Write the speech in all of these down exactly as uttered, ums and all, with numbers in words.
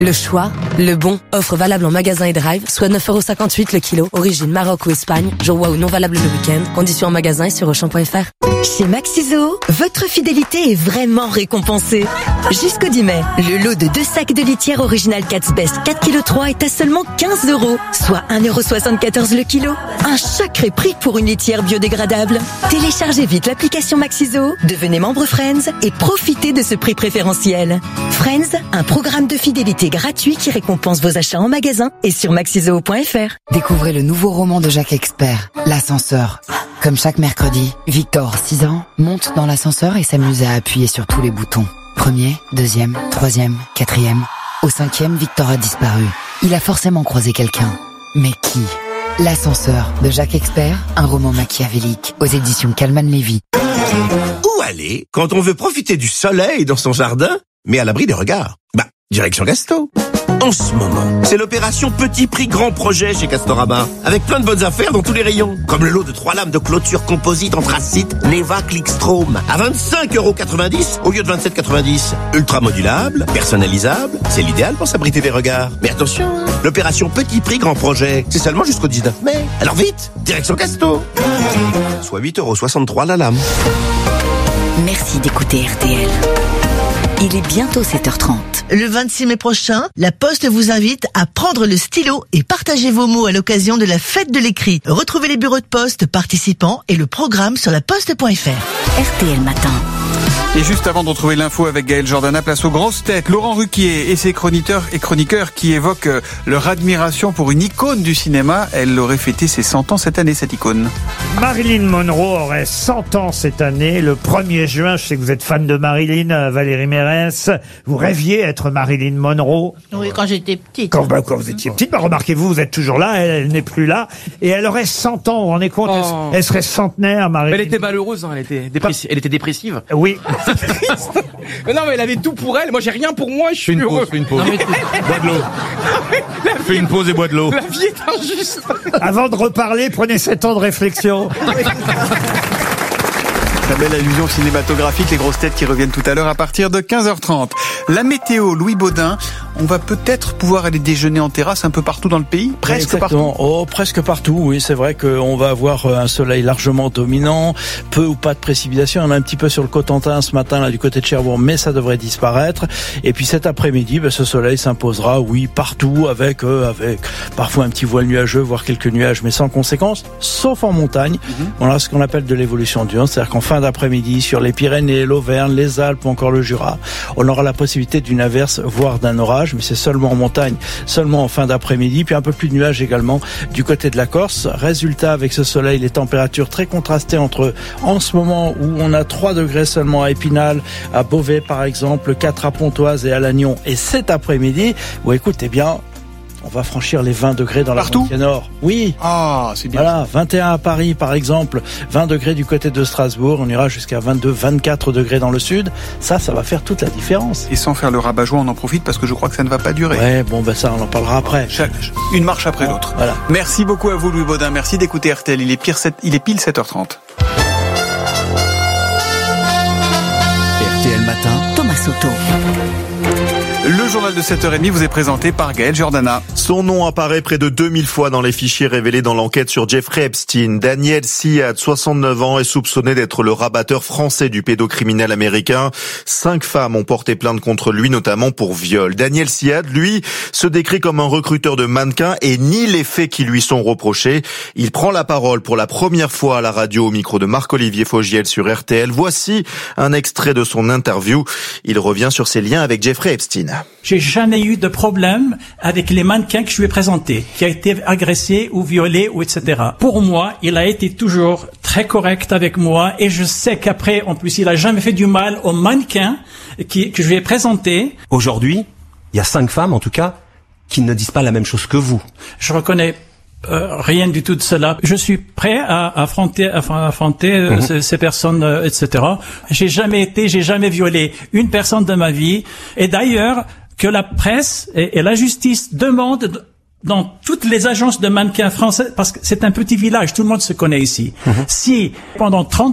Le choix, le bon, offre valable en magasin et drive, soit neuf euros cinquante-huit le kilo, origine Maroc ou Espagne, jour ou non valable le week-end, conditions en magasin et sur auchan point f r. Chez Maxiso, votre fidélité est vraiment récompensée. Jusqu'au dix mai, le lot de deux sacs de litière original Cat's Best quatre virgule trois kilos est à seulement quinze euros, soit un euro soixante-quatorze le kilo. Un sacré prix pour une litière biodégradable. Téléchargez vite l'application Maxiso, devenez membre Friends et profitez de ce prix préférentiel. Friends, un programme de fidélité gratuit qui récompense vos achats en magasin et sur maxiso point f r. Découvrez le nouveau roman de Jacques Expert, L'ascenseur. Comme chaque mercredi, Victor, six ans, monte dans l'ascenseur et s'amuse à appuyer sur tous les boutons. Premier, deuxième, troisième, quatrième. Au cinquième, Victor a disparu. Il a forcément croisé quelqu'un. Mais qui ? L'ascenseur de Jacques Expert, un roman machiavélique aux éditions Calman Lévy. Où aller quand on veut profiter du soleil dans son jardin, mais à l'abri des regards ? Bah, direction Gasto. En ce moment, c'est l'opération Petit Prix Grand Projet chez Castorama, avec plein de bonnes affaires dans tous les rayons, comme le lot de trois lames de clôture composite anthracite Neva Clickstrom à vingt-cinq euros quatre-vingt-dix au lieu de vingt-sept euros quatre-vingt-dix. Ultra modulable, personnalisable, c'est l'idéal pour s'abriter des regards. Mais attention, l'opération Petit Prix Grand Projet, c'est seulement jusqu'au dix-neuf mai. Alors vite, direction Casto. Soit huit euros soixante-trois la lame. Merci d'écouter R T L. Il est bientôt sept heures trente. Le vingt-six mai prochain, La Poste vous invite à prendre le stylo et partager vos mots à l'occasion de la fête de l'écrit. Retrouvez les bureaux de poste participants et le programme sur la poste point f r. R T L Matin. Et juste avant de retrouver l'info avec Gaël Jordana, place aux grosses têtes. Laurent Ruquier et ses chroniqueurs et chroniqueurs qui évoquent leur admiration pour une icône du cinéma. Elle aurait fêté ses cent ans cette année, cette icône. Marilyn Monroe aurait cent ans cette année, le premier juin. Je sais que vous êtes fan de Marilyn, Valérie Mérès. Vous rêviez être Marilyn Monroe. Oui, quand j'étais petite. Quand, bah, quand vous étiez petite, bah, remarquez-vous, vous êtes toujours là, elle, elle n'est plus là. Et elle aurait cent ans, vous vous rendez compte, Oh. elle, elle serait centenaire, Marilyn. Elle était malheureuse, hein, elle, était dépressi- elle était dépressive. Oui. C'est triste. Mais non, mais elle avait tout pour elle. Moi, j'ai rien pour moi. Je suis Fais une heureux. pause, fais une pause. Non, mais- Bois de l'eau. La Fais une pause et bois de l'eau. La vie est injuste. Avant de reparler, prenez sept temps de réflexion. La belle allusion cinématographique, les grosses têtes qui reviennent tout à l'heure à partir de quinze heures trente. La météo, Louis Baudin, on va peut-être pouvoir aller déjeuner en terrasse un peu partout dans le pays, presque Exactement. partout. Oh, presque partout, oui, c'est vrai qu'on va avoir un soleil largement dominant, peu ou pas de précipitations. On a un petit peu sur le Cotentin ce matin, là, du côté de Cherbourg, mais ça devrait disparaître. Et puis cet après-midi, ben, ce soleil s'imposera, oui, partout, avec, euh, avec parfois un petit voile nuageux, voire quelques nuages, mais sans conséquence, sauf en montagne. Mm-hmm. On a ce qu'on appelle de l'évolution du vent, c'est-à-dire qu'en fin d'après-midi, sur les Pyrénées, l'Auvergne, les Alpes ou encore le Jura, on aura la possibilité d'une averse, voire d'un orage, mais c'est seulement en montagne, seulement en fin d'après-midi, puis un peu plus de nuages également du côté de la Corse. Résultat, avec ce soleil, les températures très contrastées entre, en ce moment où on a trois degrés seulement à Épinal, à Beauvais par exemple, quatre à Pontoise et à Lannion, et cet après-midi, où écoutez bien, on va franchir les vingt degrés dans Partout la moitié nord. Oui. Ah, c'est bien. Voilà, vingt et un à Paris par exemple, vingt degrés du côté de Strasbourg, on ira jusqu'à vingt-deux, vingt-quatre degrés dans le sud. Ça, ça va faire toute la différence. Et sans faire le rabat-joie, on en profite parce que je crois que ça ne va pas durer. Ouais, bon, ben ça, on en parlera après. Chaque- une marche après l'autre. Voilà. Merci beaucoup à vous, Louis Baudin. Merci d'écouter R T L. Il est, pire sept- il est pile sept heures trente. R T L Matin. Thomas Soto. Le journal de sept heures trente vous est présenté par Gaël Jordana. Son nom apparaît près de deux mille fois dans les fichiers révélés dans l'enquête sur Jeffrey Epstein. Daniel Siad, soixante-neuf ans, est soupçonné d'être le rabatteur français du pédocriminel américain. Cinq femmes ont porté plainte contre lui, notamment pour viol. Daniel Siad, lui, se décrit comme un recruteur de mannequins et nie les faits qui lui sont reprochés. Il prend la parole pour la première fois à la radio au micro de Marc-Olivier Fogiel sur R T L. Voici un extrait de son interview. Il revient sur ses liens avec Jeffrey Epstein. J'ai jamais eu de problème avec les mannequins que je lui ai présentés, qui a été agressé ou violé ou et cetera. Pour moi, il a été toujours très correct avec moi et je sais qu'après, en plus, il a jamais fait du mal aux mannequins qui, que je lui ai présentés. Aujourd'hui, il y a cinq femmes, en tout cas, qui ne disent pas la même chose que vous. Je reconnais Euh, rien du tout de cela. Je suis prêt à, à affronter, à affronter euh, Mmh. ces, ces personnes, euh, et cetera. J'ai jamais été, j'ai jamais violé une personne de ma vie. Et d'ailleurs, que la presse et, et la justice demandent dans toutes les agences de mannequins français, parce que c'est un petit village, tout le monde se connaît ici. Mmh. Si pendant trente ans,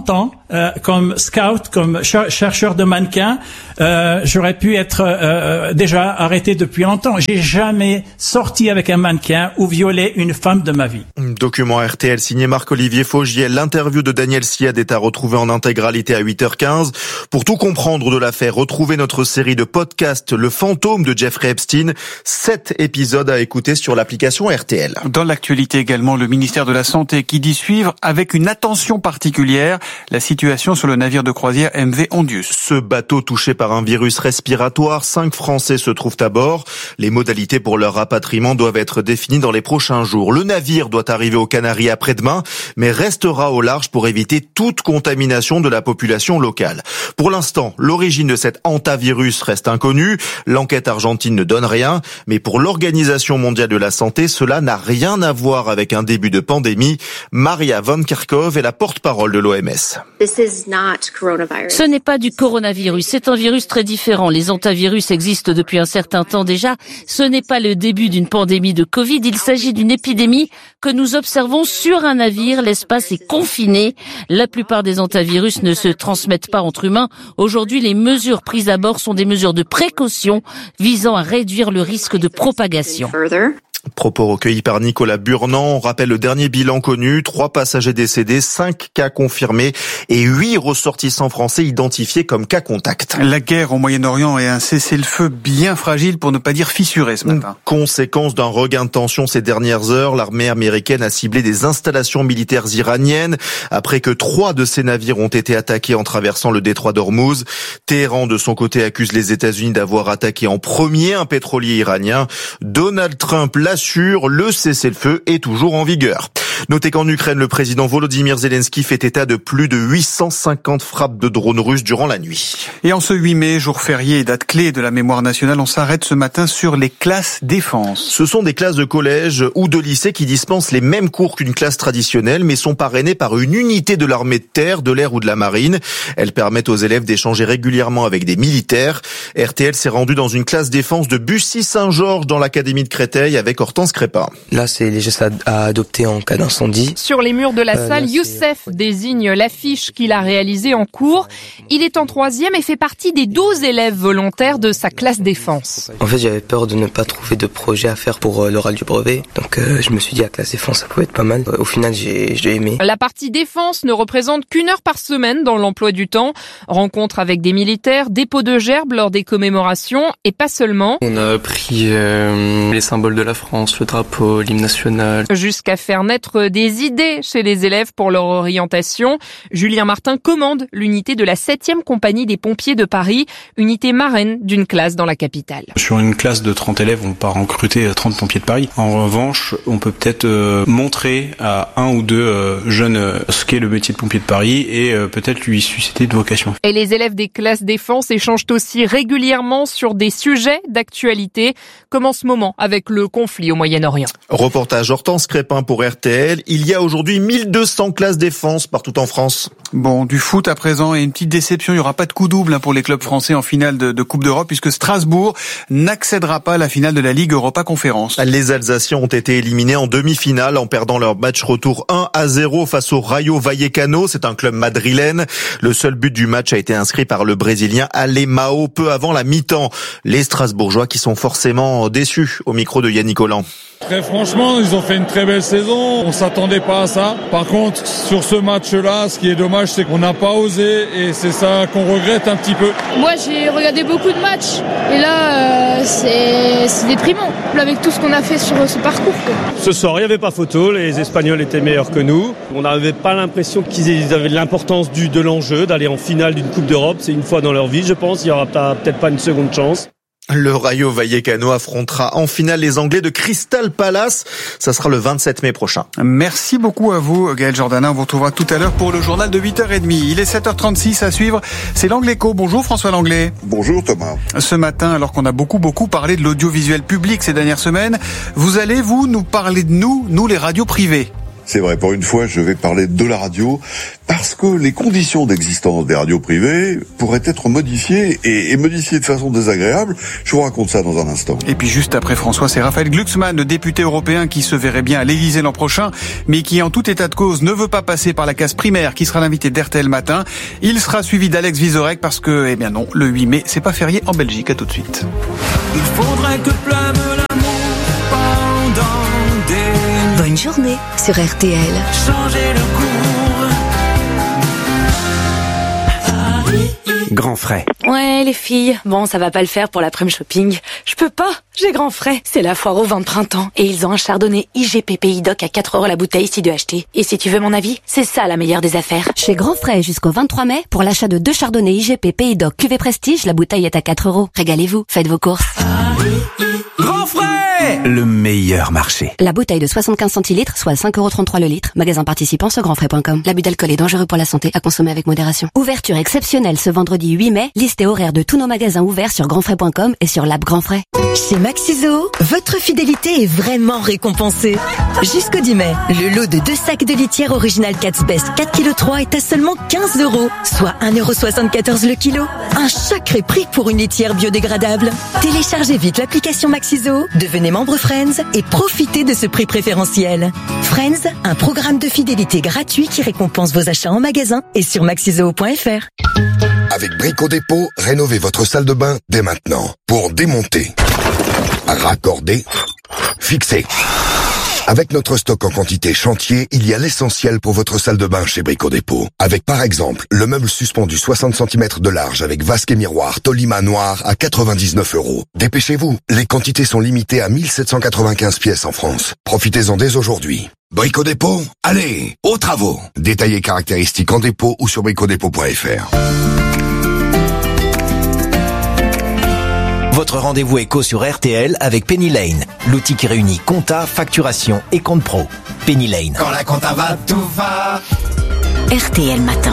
euh, comme scout, comme cher- chercheur de mannequins, euh, j'aurais pu être euh, déjà arrêté depuis longtemps. J'ai jamais sorti avec un mannequin ou violé une femme de ma vie. Document R T L signé Marc-Olivier Faugiel. L'interview de Daniel Siad est à retrouver en intégralité à huit heures quinze. Pour tout comprendre de l'affaire, retrouvez notre série de podcasts Le fantôme de Jeffrey Epstein. Sept épisodes à écouter sur l'application R T L. Dans l'actualité également, le ministère de la Santé qui dit suivre avec une attention particulière la situation sur le navire de croisière M V Ondius. Ce bateau touché par un virus respiratoire, cinq Français se trouvent à bord. Les modalités pour leur rapatriement doivent être définies dans les prochains jours. Le navire doit arriver aux Canaries après-demain, mais restera au large pour éviter toute contamination de la population locale. Pour l'instant, l'origine de cet hantavirus reste inconnue. L'enquête argentine ne donne rien, mais pour l'Organisation mondiale de la santé, cela n'a rien à voir avec un début de pandémie. Maria Van Kerkhove est la porte-parole de l'O M S. Ce n'est pas du coronavirus, c'est un virus très différent. Les hantavirus existent depuis un certain temps déjà. Ce n'est pas le début d'une pandémie de Covid, il s'agit d'une épidémie que nous observons sur un navire. L'espace est confiné. La plupart des hantavirus ne se transmettent pas entre humains. Aujourd'hui, les mesures prises à bord sont des mesures de précaution visant à réduire le risque de propagation. Propos recueillis par Nicolas Burnand. On rappelle le dernier bilan connu. Trois passagers décédés, cinq cas confirmés et huit ressortissants français identifiés comme cas contact. La guerre au Moyen-Orient est un cessez-le-feu bien fragile, pour ne pas dire fissuré ce matin. Conséquence d'un regain de tension ces dernières heures, l'armée américaine a ciblé des installations militaires iraniennes après que trois de ses navires ont été attaqués en traversant le détroit d'Ormuz. Téhéran, de son côté, accuse les États-Unis d'avoir attaqué en premier un pétrolier iranien. Donald Trump l'assure, le cessez-le-feu est toujours en vigueur. Notez qu'en Ukraine, le président Volodymyr Zelensky fait état de plus de huit cent cinquante frappes de drones russes durant la nuit. Et en ce huit mai, jour férié et date clé de la mémoire nationale, on s'arrête ce matin sur les classes défense. Ce sont des classes de collège ou de lycée qui dispensent les mêmes cours qu'une classe traditionnelle, mais sont parrainées par une unité de l'armée de terre, de l'air ou de la marine. Elles permettent aux élèves d'échanger régulièrement avec des militaires. R T L s'est rendu dans une classe défense de Bussy-Saint-Georges dans l'académie de Créteil avec Hortense Crépin. Là, c'est les gestes à adopter en cas d'incendie. Sur les murs de la euh, salle, là, Youssef désigne l'affiche qu'il a réalisée en cours. Il est en troisième et fait partie des douze élèves volontaires de sa classe défense. En fait, j'avais peur de ne pas trouver de projet à faire pour euh, l'oral du brevet. Donc, euh, je me suis dit, la classe défense, ça pouvait être pas mal. Au final, j'ai, j'ai aimé. La partie défense ne représente qu'une heure par semaine dans l'emploi du temps. Rencontre avec des militaires, dépôt de gerbes lors des commémorations et pas seulement. On a appris euh, les symboles de la France, le drapeau, l'hymne national. Jusqu'à faire naître des idées chez les élèves pour leur orientation. Julien Martin commande l'unité de la septième compagnie des pompiers de Paris, unité marraine d'une classe dans la capitale. Sur une classe de trente élèves, on part recruter trente pompiers de Paris. En revanche, on peut peut-être euh, montrer à un ou deux euh, jeunes euh, ce qu'est le métier de pompier de Paris et euh, peut-être lui susciter de vocation. Et les élèves des classes défense échangent aussi régulièrement sur des sujets d'actualité, comme en ce moment avec le conflit au Moyen-Orient. Reportage Hortense Crépin pour R T L. Il y a aujourd'hui mille deux cents classes défense partout en France. Bon, du foot à présent et une petite déception, il n'y aura pas de coup double hein, pour les clubs français en finale de, de Coupe d'Europe puisque Strasbourg n'accédera pas à la finale de la Ligue Europa Conférence. Les Alsaciens ont été éliminés en demi-finale en perdant leur match retour un à zéro face au Rayo Vallecano. C'est un club madrilène. Le seul but du match a été inscrit par le Brésilien Alemão peu avant la mi-temps. Les Strasbourgeois qui sont forcément déçus au micro de Yannick Collant. Très franchement, ils ont fait une très belle saison. On s'attendait pas à ça. Par contre, sur ce match-là, ce qui est dommage, c'est qu'on n'a pas osé et c'est ça qu'on regrette un petit peu. Moi, j'ai regardé beaucoup de matchs et là, euh, c'est, c'est déprimant avec tout ce qu'on a fait sur ce parcours. Quoi. Ce soir, il n'y avait pas photo. Les Espagnols étaient meilleurs que nous. On n'avait pas l'impression qu'ils avaient l'importance du, de l'enjeu d'aller en finale d'une Coupe d'Europe. C'est une fois dans leur vie, je pense. Il n'y aura peut-être pas une seconde chance. Le Rayo Vallecano affrontera en finale les Anglais de Crystal Palace. Ça sera le vingt-sept mai prochain. Merci beaucoup à vous, Gaël Jordanin. On vous retrouvera tout à l'heure pour le journal de huit heures trente. Il est sept heures trente-six à suivre. C'est l'Angléco. Bonjour François Langlais. Bonjour Thomas. Ce matin, alors qu'on a beaucoup, beaucoup parlé de l'audiovisuel public ces dernières semaines, vous allez, vous, nous parler de nous, nous les radios privées. c'est vrai, pour une fois, je vais parler de la radio, parce que les conditions d'existence des radios privées pourraient être modifiées, et, et modifiées de façon désagréable. Je vous raconte ça dans un instant. Et puis juste après François, c'est Raphaël Glucksmann, le député européen qui se verrait bien à l'Élysée l'an prochain, mais qui en tout état de cause ne veut pas passer par la case primaire, qui sera l'invité d'R T L Matin. Il sera suivi d'Alex Vizorek parce que, eh bien non, le huit mai, c'est pas férié en Belgique. À tout de suite. Il faudrait que pleuve l'amour pendant des... Bonne journée sur R T L. Changer le cours. Grand frais. Ouais, les filles. Bon, ça va pas le faire pour l'après-midi shopping. Je peux pas. J'ai grand frais. C'est la foire au vin de printemps. Et ils ont un chardonnay I G P Pays Doc à quatre euros la bouteille si de acheter. Et si tu veux mon avis, c'est ça la meilleure des affaires. Chez Grand Frais jusqu'au vingt-trois mai, pour l'achat de deux chardonnays I G P Pays Doc Cuvée Prestige, la bouteille est à quatre euros. Régalez-vous. Faites vos courses. Grand frais, le meilleur marché. La bouteille de soixante-quinze centilitres, soit cinq euros trente-trois le litre. Magasin participant sur grandfrais point com. L'abus d'alcool est dangereux pour la santé, à consommer avec modération. Ouverture exceptionnelle ce vendredi huit mai. Liste et horaire de tous nos magasins ouverts sur grandfrais point com et sur l'app Grand Frais. Chez Maxiso, votre fidélité est vraiment récompensée. Jusqu'au dix mai, le lot de deux sacs de litière original Cats Best quatre virgule trois kilos est à seulement quinze euros, soit un euro soixante-quatorze le kilo. Un sacré prix pour une litière biodégradable. Téléchargez vite l'application Maxiso, devenez membre Friends et profitez de ce prix préférentiel. Friends, un programme de fidélité gratuit qui récompense vos achats en magasin et sur maxiso point f r. Avec Brico Dépôt, rénovez votre salle de bain dès maintenant. Pour démonter, raccorder, fixer. Avec notre stock en quantité chantier, il y a l'essentiel pour votre salle de bain chez Brico Dépôt. Avec par exemple, le meuble suspendu soixante centimètres de large avec vasque et miroir Tolima noir à quatre-vingt-dix-neuf euros. Dépêchez-vous, les quantités sont limitées à mille sept cent quatre-vingt-quinze pièces en France. Profitez-en dès aujourd'hui. Brico Dépôt, allez, aux travaux. Détaillez caractéristiques en dépôt ou sur brico dépôt point f r. Votre rendez-vous éco sur R T L avec Penny Lane, l'outil qui réunit compta, facturation et compte pro. Penny Lane. Quand la compta va, tout va. R T L Matin.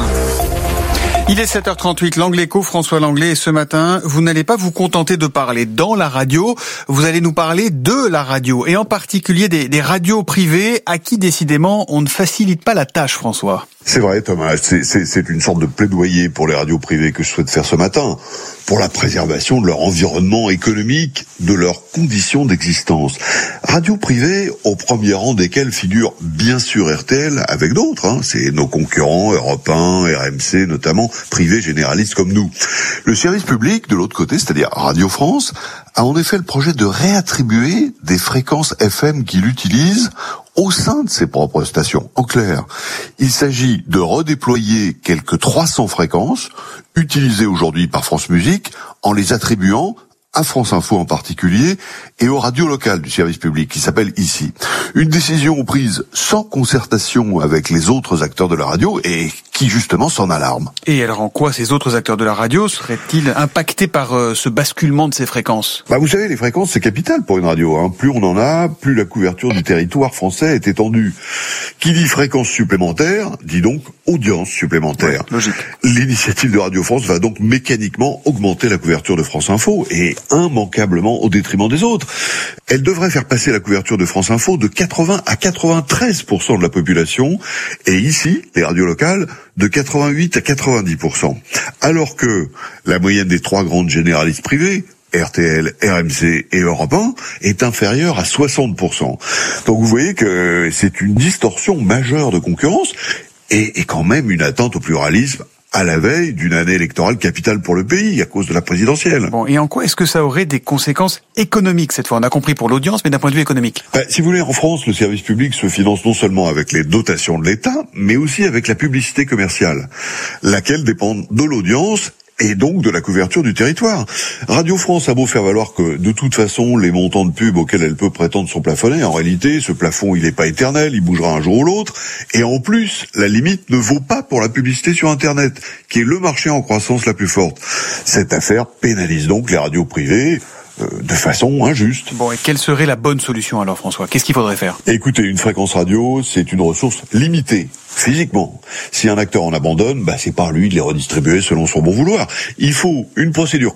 Il est sept heures trente-huit, l'Angle Éco, François Langlais, et ce matin, vous n'allez pas vous contenter de parler dans la radio, vous allez nous parler de la radio, et en particulier des, des radios privées à qui décidément on ne facilite pas la tâche, François. C'est vrai, Thomas, c'est, c'est, c'est une sorte de plaidoyer pour les radios privées que je souhaite faire ce matin, pour la préservation de leur environnement économique, de leurs conditions d'existence. Radios privées, au premier rang desquelles figure bien sûr R T L, avec d'autres, hein, c'est nos concurrents, Europe un, R M C notamment, privés généralistes comme nous. Le service public, de l'autre côté, c'est-à-dire Radio France, a en effet le projet de réattribuer des fréquences F M qu'il utilise au sein de ses propres stations. En clair, il s'agit de redéployer quelques trois cents fréquences utilisées aujourd'hui par France Musique en les attribuant à France Info en particulier, et aux radios locales du service public qui s'appelle Ici. Une décision prise sans concertation avec les autres acteurs de la radio et qui justement s'en alarme. Et alors en quoi ces autres acteurs de la radio seraient-ils impactés par euh, ce basculement de ces fréquences ? Bah vous savez, les fréquences c'est capital pour une radio. Hein. Plus on en a, plus la couverture du territoire français est étendue. Qui dit fréquence supplémentaire, dit donc audience supplémentaire. Ouais, logique. L'initiative de Radio France va donc mécaniquement augmenter la couverture de France Info et immanquablement au détriment des autres. Elle devrait faire passer la couverture de France Info de quatre-vingts à quatre-vingt-treize pour cent de la population et ici, les radios locales, de quatre-vingt-huit à quatre-vingt-dix pour cent. Alors que la moyenne des trois grandes généralistes privées, R T L, R M C et Europe un, est inférieure à soixante pour cent. Donc vous voyez que c'est une distorsion majeure de concurrence et, et quand même une atteinte au pluralisme à la veille d'une année électorale capitale pour le pays, à cause de la présidentielle. Bon, et en quoi est-ce que ça aurait des conséquences économiques cette fois ? On a compris pour l'audience, mais d'un point de vue économique. Bah, si vous voulez, en France, le service public se finance non seulement avec les dotations de l'État, mais aussi avec la publicité commerciale, laquelle dépend de l'audience et donc de la couverture du territoire. Radio France a beau faire valoir que, de toute façon, les montants de pub auxquels elle peut prétendre sont plafonnés. En réalité, ce plafond, il n'est pas éternel, il bougera un jour ou l'autre. Et en plus, la limite ne vaut pas pour la publicité sur Internet, qui est le marché en croissance la plus forte. Cette affaire pénalise donc les radios privées, euh, de façon injuste. Bon, et quelle serait la bonne solution alors, François ? Qu'est-ce qu'il faudrait faire ? Écoutez, une fréquence radio, c'est une ressource limitée. Physiquement. Si un acteur en abandonne, bah c'est pas à lui de les redistribuer selon son bon vouloir. Il faut une procédure claire,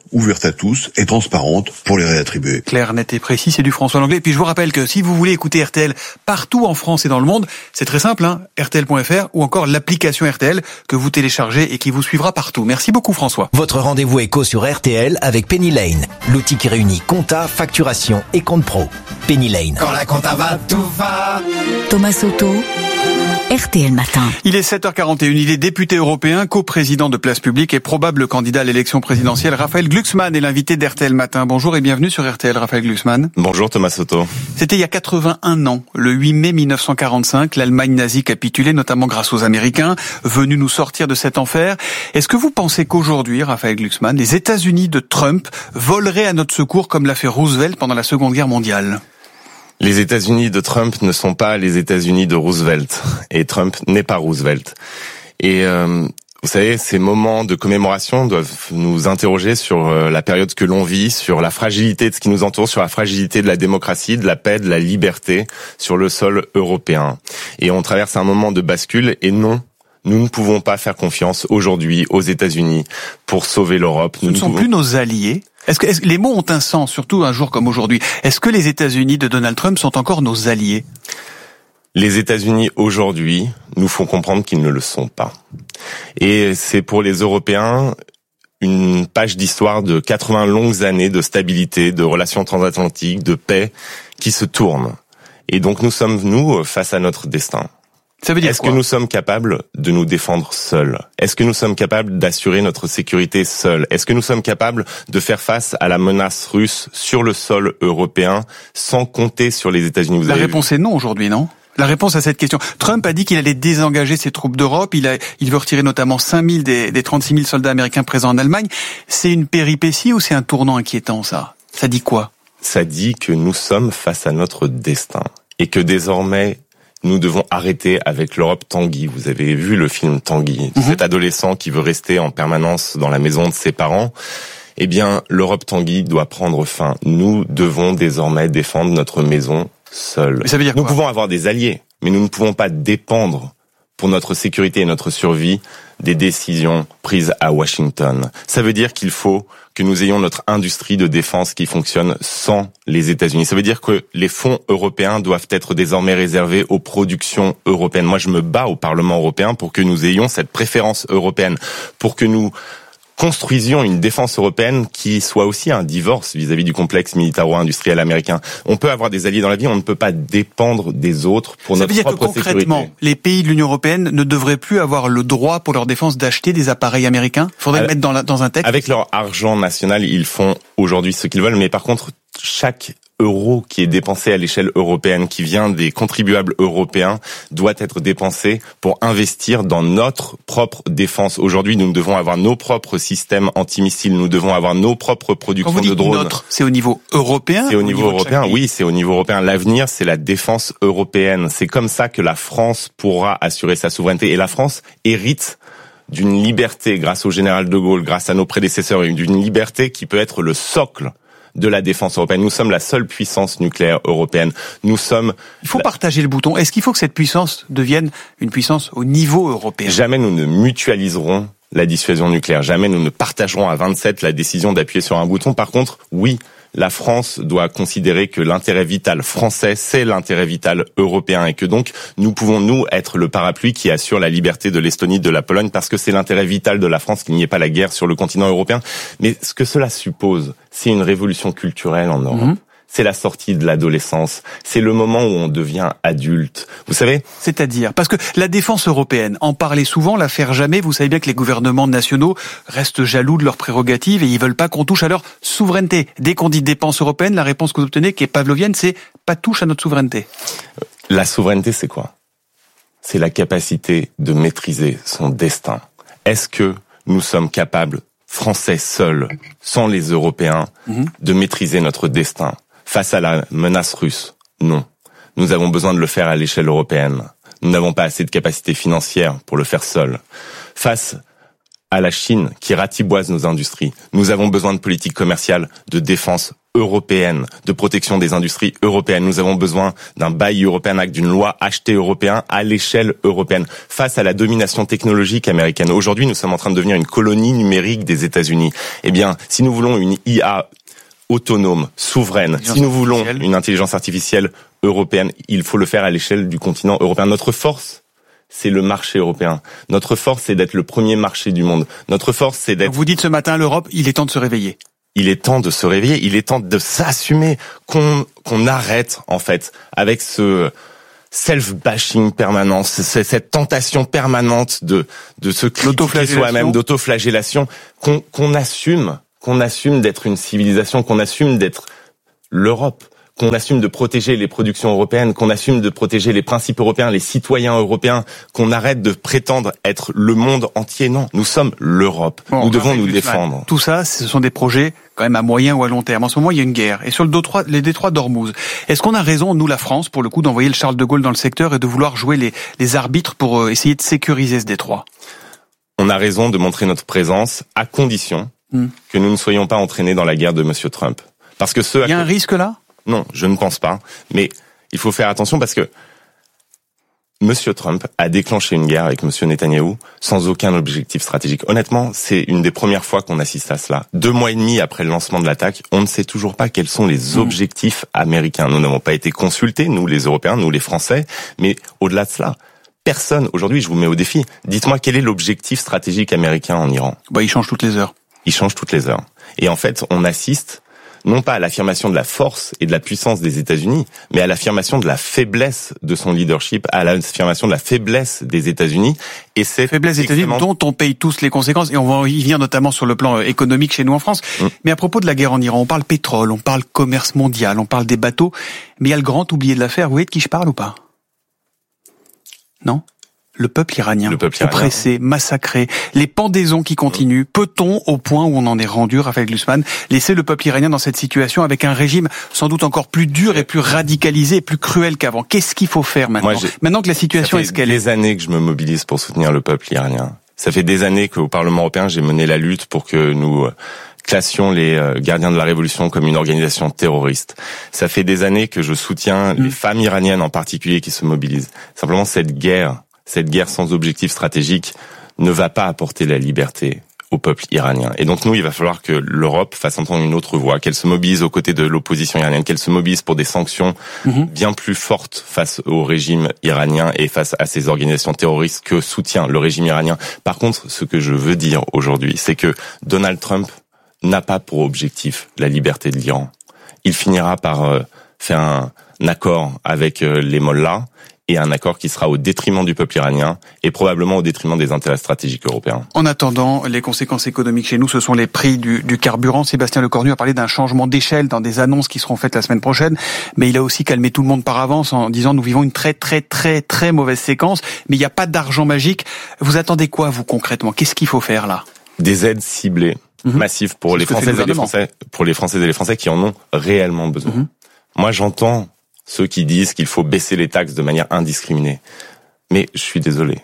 ouverte à tous et transparente pour les réattribuer. Clair, net et précis, c'est du François Langlais. Et puis je vous rappelle que si vous voulez écouter R T L partout en France et dans le monde, c'est très simple, hein, R T L point F R ou encore l'application R T L que vous téléchargez et qui vous suivra partout. Merci beaucoup François. Votre rendez-vous éco sur R T L avec Penny Lane, l'outil qui réunit compta, facturation et compte pro. Penny Lane. Quand la compta va, tout va. Thomas Soto, R T L Matin. Il est sept heures quarante et une, il est député européen, coprésident de Place Publique et probable candidat à l'élection présidentielle. Raphaël Glucksmann est l'invité d'R T L Matin. Bonjour et bienvenue sur R T L, Raphaël Glucksmann. Bonjour Thomas Soto. C'était il y a quatre-vingt-un ans, le huit mai mille neuf cent quarante-cinq, l'Allemagne nazie capitulait, notamment grâce aux Américains, venus nous sortir de cet enfer. Est-ce que vous pensez qu'aujourd'hui, Raphaël Glucksmann, les États-Unis de Trump voleraient à notre secours comme l'a fait Roosevelt pendant la Seconde Guerre mondiale ? Les États-Unis de Trump ne sont pas les États-Unis de Roosevelt. Et Trump n'est pas Roosevelt. Et euh, vous savez, ces moments de commémoration doivent nous interroger sur la période que l'on vit, sur la fragilité de ce qui nous entoure, sur la fragilité de la démocratie, de la paix, de la liberté sur le sol européen. Et on traverse un moment de bascule et non, nous ne pouvons pas faire confiance aujourd'hui aux États-Unis pour sauver l'Europe. Nous ne sont plus nos alliés. Est-ce que, est-ce que les mots ont un sens, surtout un jour comme aujourd'hui? Est-ce que les États-Unis de Donald Trump sont encore nos alliés? Les États-Unis aujourd'hui nous font comprendre qu'ils ne le sont pas. Et c'est pour les Européens une page d'histoire de quatre-vingts longues années de stabilité, de relations transatlantiques, de paix qui se tourne. Et donc nous sommes, nous, face à notre destin. Ça veut dire Est-ce quoi ? que nous sommes capables de nous défendre seuls ? Est-ce que nous sommes capables d'assurer notre sécurité seuls ? Est-ce que nous sommes capables de faire face à la menace russe sur le sol européen sans compter sur les États-Unis ? Vous La avez réponse vu est non aujourd'hui, non ? La réponse à cette question. Trump a dit qu'il allait désengager ses troupes d'Europe. Il a, il veut retirer notamment cinq mille des, des trente-six mille soldats américains présents en Allemagne. C'est une péripétie ou c'est un tournant inquiétant, ça ? Ça dit quoi ? Ça dit que nous sommes face à notre destin et que désormais, nous devons arrêter avec l'Europe Tanguy. Vous avez vu le film Tanguy, mmh. cet adolescent qui veut rester en permanence dans la maison de ses parents. Eh bien, l'Europe Tanguy doit prendre fin. Nous devons désormais défendre notre maison seuls. Mais ça veut dire nous quoi ? pouvons avoir des alliés, mais nous ne pouvons pas dépendre pour notre sécurité et notre survie des décisions prises à Washington. Ça veut dire qu'il faut que nous ayons notre industrie de défense qui fonctionne sans les États-Unis. Ça veut dire que les fonds européens doivent être désormais réservés aux productions européennes. Moi, je me bats au Parlement européen pour que nous ayons cette préférence européenne, pour que nous construisions une défense européenne qui soit aussi un divorce vis-à-vis du complexe militaro-industriel américain. On peut avoir des alliés dans la vie, on ne peut pas dépendre des autres pour Ça notre veut dire propre que concrètement, sécurité. les pays de l'Union européenne ne devraient plus avoir le droit pour leur défense d'acheter des appareils américains ? Il faudrait le mettre dans, la, dans un texte. Avec leur argent national, ils font aujourd'hui ce qu'ils veulent, mais par contre, chaque euro qui est dépensé à l'échelle européenne, qui vient des contribuables européens, doit être dépensé pour investir dans notre propre défense. Aujourd'hui, nous devons avoir nos propres systèmes antimissiles, nous devons avoir nos propres productions Quand vous dites de drones. Notre, c'est au niveau européen ? C'est au niveau, niveau européen, oui, c'est au niveau européen. L'avenir, c'est la défense européenne. C'est comme ça que la France pourra assurer sa souveraineté. Et la France hérite d'une liberté grâce au général de Gaulle, grâce à nos prédécesseurs, et d'une liberté qui peut être le socle de la défense européenne. Nous sommes la seule puissance nucléaire européenne. Nous sommes... Il faut partager le bouton. Est-ce qu'il faut que cette puissance devienne une puissance au niveau européen ? Jamais nous ne mutualiserons la dissuasion nucléaire. Jamais nous ne partagerons à vingt-sept la décision d'appuyer sur un bouton. Par contre, oui, la France doit considérer que l'intérêt vital français, c'est l'intérêt vital européen et que donc nous pouvons, nous, être le parapluie qui assure la liberté de l'Estonie, de la Pologne, parce que c'est l'intérêt vital de la France qu'il n'y ait pas la guerre sur le continent européen. Mais ce que cela suppose, c'est une révolution culturelle en Europe. Mmh. C'est la sortie de l'adolescence. C'est le moment où on devient adulte. Vous savez ? C'est-à-dire, parce que la défense européenne, en parler souvent, la faire jamais, vous savez bien que les gouvernements nationaux restent jaloux de leurs prérogatives et ils veulent pas qu'on touche à leur souveraineté. Dès qu'on dit dépense européenne, la réponse que vous obtenez, qui est pavlovienne, c'est pas touche à notre souveraineté. La souveraineté, c'est quoi ? C'est la capacité de maîtriser son destin. Est-ce que nous sommes capables, Français seuls, sans les Européens, mmh. de maîtriser notre destin ? Face à la menace russe, non. Nous avons besoin de le faire à l'échelle européenne. Nous n'avons pas assez de capacité financière pour le faire seuls. Face à la Chine qui ratiboise nos industries, nous avons besoin de politiques commerciales de défense européenne de protection des industries européennes. Nous avons besoin d'un Buy European Act, d'une loi achetée européen à l'échelle européenne, face à la domination technologique américaine. Aujourd'hui, nous sommes en train de devenir une colonie numérique des États-Unis. Eh bien, si nous voulons une I A autonome, souveraine, si nous voulons une intelligence artificielle européenne, il faut le faire à l'échelle du continent européen. Notre force, c'est le marché européen. Notre force, c'est d'être le premier marché du monde. Notre force, c'est d'être... Vous dites ce matin, l'Europe, il est temps de se réveiller. Il est temps de se réveiller, il est temps de s'assumer, qu'on qu'on arrête, en fait, avec ce self-bashing permanent, cette tentation permanente de de se critiquer soi-même, d'autoflagellation, qu'on qu'on assume, qu'on assume d'être une civilisation, qu'on assume d'être l'Europe, qu'on assume de protéger les productions européennes, qu'on assume de protéger les principes européens, les citoyens européens, qu'on arrête de prétendre être le monde entier. Non, nous sommes l'Europe. Bon, nous devons nous défendre. Tout ça, ce sont des projets quand même à moyen ou à long terme. En ce moment, il y a une guerre. Et sur le détroit, les détroits d'Ormuz, est-ce qu'on a raison, nous, la France, pour le coup, d'envoyer le Charles de Gaulle dans le secteur et de vouloir jouer les, les arbitres pour essayer de sécuriser ce détroit? On a raison de montrer notre présence à condition hmm. que nous ne soyons pas entraînés dans la guerre de Monsieur Trump. Parce que ce il y a un risque là? Non, je ne pense pas. Mais il faut faire attention parce que Monsieur Trump a déclenché une guerre avec Monsieur Netanyahou sans aucun objectif stratégique. Honnêtement, c'est une des premières fois qu'on assiste à cela. Deux mois et demi après le lancement de l'attaque, on ne sait toujours pas quels sont les objectifs américains. Nous n'avons pas été consultés, nous les Européens, nous les Français, mais au-delà de cela, personne, aujourd'hui je vous mets au défi, dites-moi quel est l'objectif stratégique américain en Iran? Bah, il change toutes les heures. Il change toutes les heures. Et en fait, on assiste non pas à l'affirmation de la force et de la puissance des États-Unis, mais à l'affirmation de la faiblesse de son leadership, à l'affirmation de la faiblesse des États-Unis. Et c'est faiblesse des États-Unis dont on paye tous les conséquences. Et on va y venir notamment sur le plan économique chez nous en France. Mmh. Mais à propos de la guerre en Iran, on parle pétrole, on parle commerce mondial, on parle des bateaux. Mais il y a le grand oublié de l'affaire. Vous voyez de qui je parle ou pas? Non? Le peuple iranien, le peuple iranien, oppressé, massacré, les pendaisons qui continuent. Peut-on, au point où on en est rendu, Raphaël Glucksmann, laisser le peuple iranien dans cette situation avec un régime sans doute encore plus dur et plus radicalisé et plus cruel qu'avant? Qu'est-ce qu'il faut faire maintenant? Moi, maintenant que la situation est ce qu'elle est? Ça fait des années que je me mobilise pour soutenir le peuple iranien. Ça fait des années qu'au Parlement européen, j'ai mené la lutte pour que nous classions les gardiens de la révolution comme une organisation terroriste. Ça fait des années que je soutiens mmh. les femmes iraniennes en particulier qui se mobilisent. Simplement, cette guerre Cette guerre sans objectif stratégique ne va pas apporter la liberté au peuple iranien. Et donc nous, il va falloir que l'Europe fasse entendre une autre voix, qu'elle se mobilise aux côtés de l'opposition iranienne, qu'elle se mobilise pour des sanctions mmh. bien plus fortes face au régime iranien et face à ces organisations terroristes que soutient le régime iranien. Par contre, ce que je veux dire aujourd'hui, c'est que Donald Trump n'a pas pour objectif la liberté de l'Iran. Il finira par euh, faire un, un accord avec euh, les mollahs, et un accord qui sera au détriment du peuple iranien et probablement au détriment des intérêts stratégiques européens. En attendant, les conséquences économiques chez nous, ce sont les prix du, du carburant. Sébastien Lecornu a parlé d'un changement d'échelle dans des annonces qui seront faites la semaine prochaine, mais il a aussi calmé tout le monde par avance en disant nous vivons une très très très très mauvaise séquence, mais il n'y a pas d'argent magique. Vous attendez quoi, vous, concrètement? Qu'est-ce qu'il faut faire là? Des aides ciblées, mmh. massives pour les Françaises et les Français, pour les Françaises et les Français qui en ont réellement besoin. Mmh. Moi, j'entends ceux qui disent qu'il faut baisser les taxes de manière indiscriminée. Mais je suis désolé.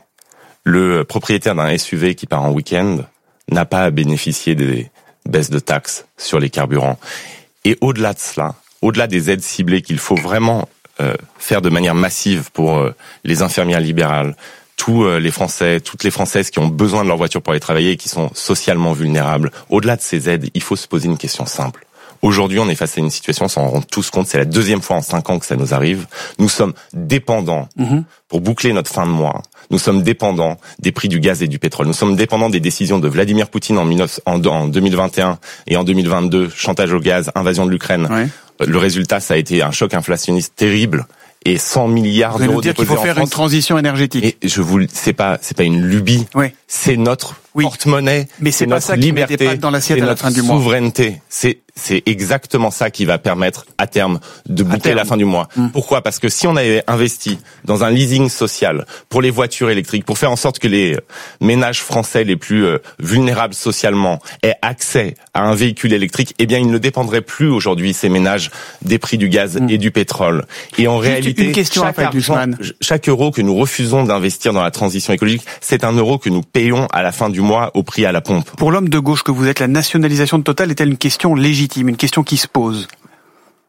Le propriétaire d'un S U V qui part en week-end n'a pas à bénéficier des baisses de taxes sur les carburants. Et au-delà de cela, au-delà des aides ciblées qu'il faut vraiment euh, faire de manière massive pour euh, les infirmières libérales, tous euh, les Français, toutes les Françaises qui ont besoin de leur voiture pour aller travailler et qui sont socialement vulnérables, au-delà de ces aides, il faut se poser une question simple. Aujourd'hui, on est face à une situation, on s'en rend tous compte, c'est la deuxième fois en cinq ans que ça nous arrive. Nous sommes dépendants, mmh. pour boucler notre fin de mois, nous sommes dépendants des prix du gaz et du pétrole. Nous sommes dépendants des décisions de Vladimir Poutine en, en, en deux mille vingt et un et en deux mille vingt-deux, chantage au gaz, invasion de l'Ukraine. Ouais. Le résultat, ça a été un choc inflationniste terrible. Et cent milliards d'euros déposés en France. Vous allez dire qu'il faut faire une transition énergétique. Et je vous, c'est pas, c'est pas une lubie. Oui. C'est notre oui. porte-monnaie. Mais c'est, c'est pas notre ça liberté, qui met des pâtes dans l'assiette à la fin du mois. Souveraineté. C'est, c'est exactement ça qui va permettre à terme de boucler la fin du mois. Hum. Pourquoi? Parce que si on avait investi dans un leasing social pour les voitures électriques, pour faire en sorte que les ménages français les plus euh, vulnérables socialement aient accès à un véhicule électrique, eh bien, ils ne dépendraient plus aujourd'hui, ces ménages, des prix du gaz hum. et du pétrole. Et en Juste réalité, une question chaque, à argent, chaque euro que nous refusons d'investir dans la transition écologique, c'est un euro que nous payons à la fin du mois au prix à la pompe. Pour l'homme de gauche que vous êtes, la nationalisation de Total est-elle une question légitime, une question qui se pose?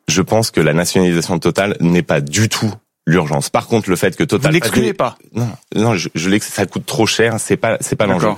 je pense que la nationalisation de Total n'est pas du tout l'urgence. Par contre, le fait que Total... Vous l'excluez pas? Non, non, je, je l'exclus, ça coûte trop cher, c'est pas, c'est pas l'enjeu.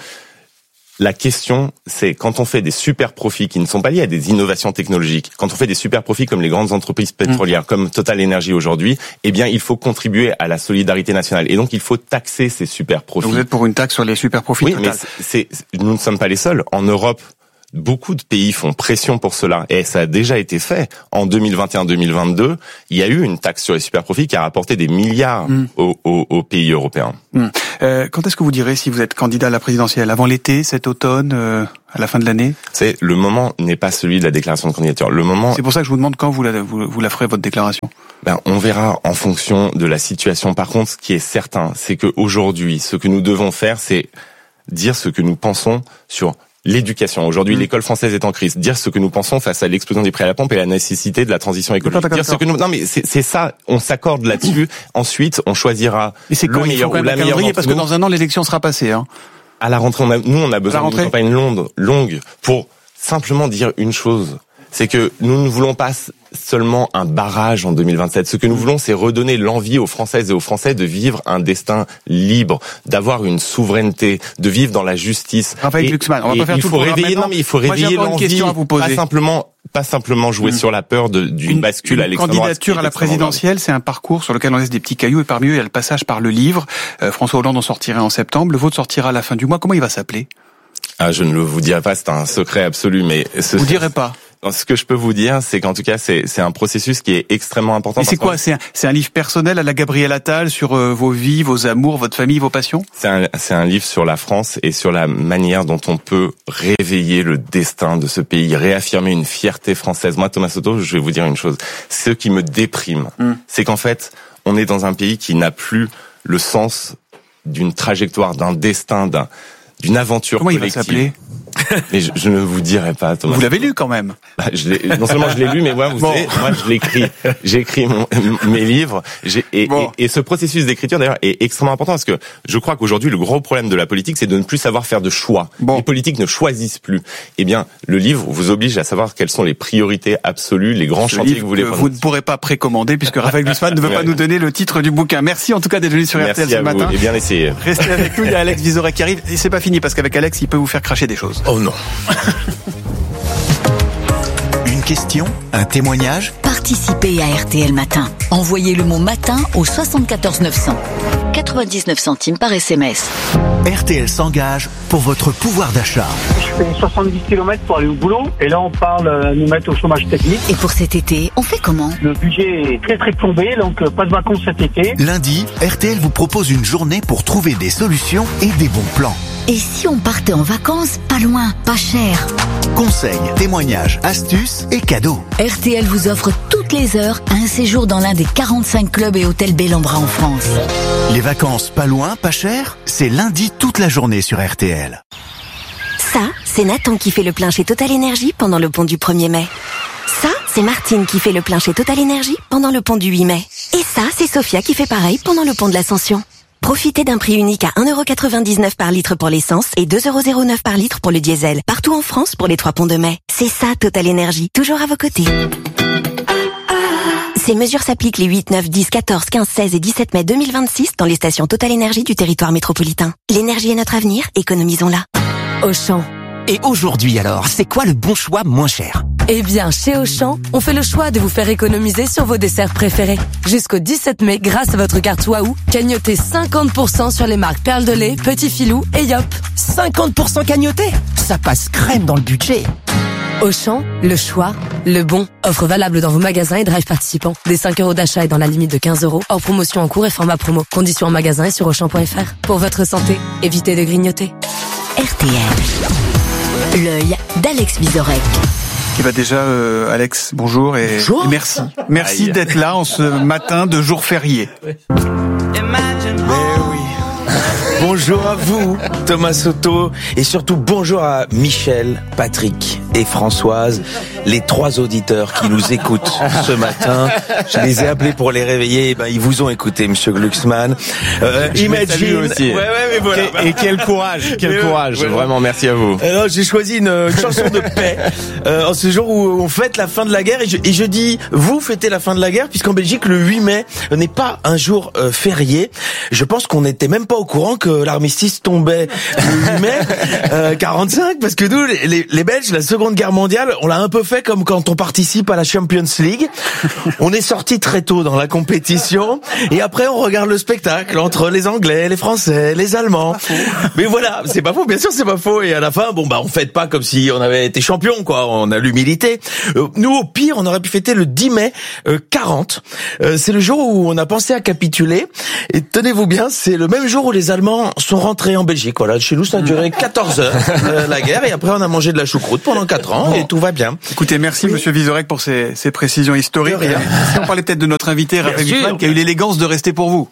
La question, c'est quand on fait des super profits qui ne sont pas liés à des innovations technologiques, quand on fait des super profits comme les grandes entreprises pétrolières, mmh. comme Total Energy aujourd'hui, eh bien, il faut contribuer à la solidarité nationale. Et donc, il faut taxer ces super profits. Donc vous êtes pour une taxe sur les super profits? Oui, Total. mais c'est, c'est, nous ne sommes pas les seuls. En Europe, beaucoup de pays font pression pour cela, et ça a déjà été fait. En deux mille vingt et un deux mille vingt-deux, il y a eu une taxe sur les superprofits qui a rapporté des milliards mmh. aux, aux, aux pays européens. Mmh. Euh, quand est-ce que vous direz si vous êtes candidat à la présidentielle? Avant l'été, cet automne, euh, à la fin de l'année? C'est le moment n'est pas celui de la déclaration de candidature. Le moment. C'est pour ça que je vous demande quand vous la, vous, vous la ferez votre déclaration. Ben, on verra en fonction de la situation. Par contre, ce qui est certain, c'est que aujourd'hui, ce que nous devons faire, c'est dire ce que nous pensons sur l'éducation. Aujourd'hui, mmh. l'école française est en crise. Dire ce que nous pensons face à l'explosion des prix à la pompe et la nécessité de la transition écologique. D'accord, d'accord, dire ce que nous, non, mais c'est, c'est ça. On s'accorde là-dessus. Ensuite, on choisira mais c'est le meilleur ou la meilleure. Parce que dans un an, l'élection sera passée, hein. À la rentrée, on a, nous, on a besoin d'une campagne longue, longue pour simplement dire une chose. C'est que nous ne voulons pas seulement un barrage en deux mille vingt-sept. Ce que nous voulons, c'est redonner l'envie aux Françaises et aux Français de vivre un destin libre, d'avoir une souveraineté, de vivre dans la justice. Raphaël Glucksmann, on va pas faire tout le programme maintenant. Non, mais il faut réveiller l'envie. À vous poser. Pas simplement, pas simplement jouer mmh. sur la peur de, d'une une, bascule une à l'extrême droite. Candidature à la présidentielle, c'est un parcours sur lequel on laisse des petits cailloux et parmi eux, il y a le passage par le livre. Euh, François Hollande en sortirait en septembre. Le vôtre sortira à la fin du mois. Comment il va s'appeler? Ah, je ne le vous dirai pas, c'est un secret absolu, mais ce, vous direz pas. Ce que je peux vous dire, c'est qu'en tout cas, c'est, c'est un processus qui est extrêmement important. Et c'est quoi? C'est un, c'est un livre personnel à la Gabriel Attal sur euh, vos vies, vos amours, votre famille, vos passions? C'est un, c'est un livre sur la France et sur la manière dont on peut réveiller le destin de ce pays, réaffirmer une fierté française. Moi, Thomas Soto, je vais vous dire une chose. Ce qui me déprime, mmh. c'est qu'en fait, on est dans un pays qui n'a plus le sens d'une trajectoire, d'un destin, d'un, d'une aventure Comment collective. Comment il va s'appeler? Mais je, je ne vous dirai pas, Thomas. Vous l'avez lu quand même. Bah, je l'ai, non seulement je l'ai lu, mais moi, vous bon. savez, moi je l'écris. J'ai écrit mon, mes livres. J'ai, et, bon. et, et ce processus d'écriture, d'ailleurs, est extrêmement important parce que je crois qu'aujourd'hui, le gros problème de la politique, c'est de ne plus savoir faire de choix. Bon. Les politiques ne choisissent plus. Eh bien, le livre vous oblige à savoir quelles sont les priorités absolues, les grands ce chantiers que vous voulez prendre. Vous ne pourrez pas précommander puisque Raphaël Glucksmann ne veut pas nous donner le titre du bouquin. Merci en tout cas d'être venu sur Merci R T L ce matin. Et bien essayé. Restez avec nous. Il y a Alex Vizorek qui arrive et c'est pas fini parce qu'avec Alex, il peut vous faire cracher des choses. Oh non. Une question, un témoignage. Participez à R T L Matin. Envoyez le mot matin au soixante-quatorze neuf cents. quatre-vingt-dix-neuf centimes par S M S. R T L s'engage pour votre pouvoir d'achat. Je fais soixante-dix kilomètres pour aller au boulot et là on parle de nous mettre au chômage technique. Et pour cet été, on fait comment? Le budget est très très plombé, donc pas de vacances cet été. Lundi, R T L vous propose une journée pour trouver des solutions et des bons plans. Et si on partait en vacances, pas loin, pas cher? Conseils, témoignages, astuces et cadeaux. R T L vous offre toutes les heures un séjour dans l'un des quarante-cinq clubs et hôtels Bellambra en France. Les vacances pas loin, pas cher, c'est lundi toute la journée sur R T L. Ça, c'est Nathan qui fait le plein chez Total Energy pendant le pont du premier mai. Ça, c'est Martine qui fait le plein chez Total Energy pendant le pont du huit mai. Et ça, c'est Sophia qui fait pareil pendant le pont de l'Ascension. Profitez d'un prix unique à un euro quatre-vingt-dix-neuf par litre pour l'essence et deux euros zéro neuf par litre pour le diesel. Partout en France pour les trois ponts de mai. C'est ça Total Energy, toujours à vos côtés. Ces mesures s'appliquent les huit, neuf, dix, quatorze, quinze, seize et dix-sept mai deux mille vingt-six dans les stations Total Energy du territoire métropolitain. L'énergie est notre avenir, économisons-la. Auchan. Et aujourd'hui alors, c'est quoi le bon choix moins cher? Eh bien, chez Auchan, on fait le choix de vous faire économiser sur vos desserts préférés. Jusqu'au dix-sept mai, grâce à votre carte Waouh, cagnotez cinquante pour cent sur les marques Perle de lait, Petit Filou et Yop. cinquante pour cent cagnoté? Ça passe crème dans le budget. Auchan, le choix, le bon. Offre valable dans vos magasins et drive participants. Des cinq euros d'achat et dans la limite de quinze euros. Hors promotion en cours et format promo. Conditions en magasin et sur auchan point f r. Pour votre santé, évitez de grignoter. R T L. L'œil d'Alex Vizorek. Et bah déjà, euh, Alex, bonjour et, bonjour. et merci. Merci Aïe. d'être là en ce matin de jour férié. Mais oui. Bonjour à vous, Thomas Soto, et surtout bonjour à Michel, Patrick et Françoise. les trois auditeurs qui nous écoutent ce matin. Je les ai appelés pour les réveiller. Ben, ils vous ont écouté, Monsieur Glucksmann. Euh, Imagine. Aussi. Ouais, ouais, mais voilà. Et, et quel courage, quel mais courage. ouais, Vraiment, merci à vous. Alors, j'ai choisi une, une chanson de paix euh, en ce jour où on fête la fin de la guerre. Et je, et je dis, vous fêtez la fin de la guerre, puisqu'en Belgique, le huit mai n'est pas un jour euh, férié. Je pense qu'on n'était même pas au courant que l'armistice tombait le huit mai euh, quarante-cinq, parce que nous, les, les, les Belges, la Seconde Guerre mondiale, on l'a un peu fait comme quand on participe à la Champions League. On est sorti très tôt dans la compétition, et après on regarde le spectacle entre les Anglais, les Français, les Allemands. Mais voilà, c'est pas faux, bien sûr c'est pas faux. Et à la fin, bon bah on fête pas comme si on avait été champion, quoi. On a l'humilité. Euh, nous, au pire, on aurait pu fêter le dix mai euh, quarante. Euh, c'est le jour où on a pensé à capituler. Et tenez-vous bien, c'est le même jour où les Allemands sont rentrés en Belgique. Voilà, chez nous ça a duré quatorze heures euh, la guerre, et après on a mangé de la choucroute pendant quatre ans et tout va bien. Écoutez, merci oui. Monsieur Vizorek pour ces, ces précisions historiques. Et, si on parlait peut-être de notre invité Raphaël Glucksmann, qui a eu l'élégance de rester pour vous.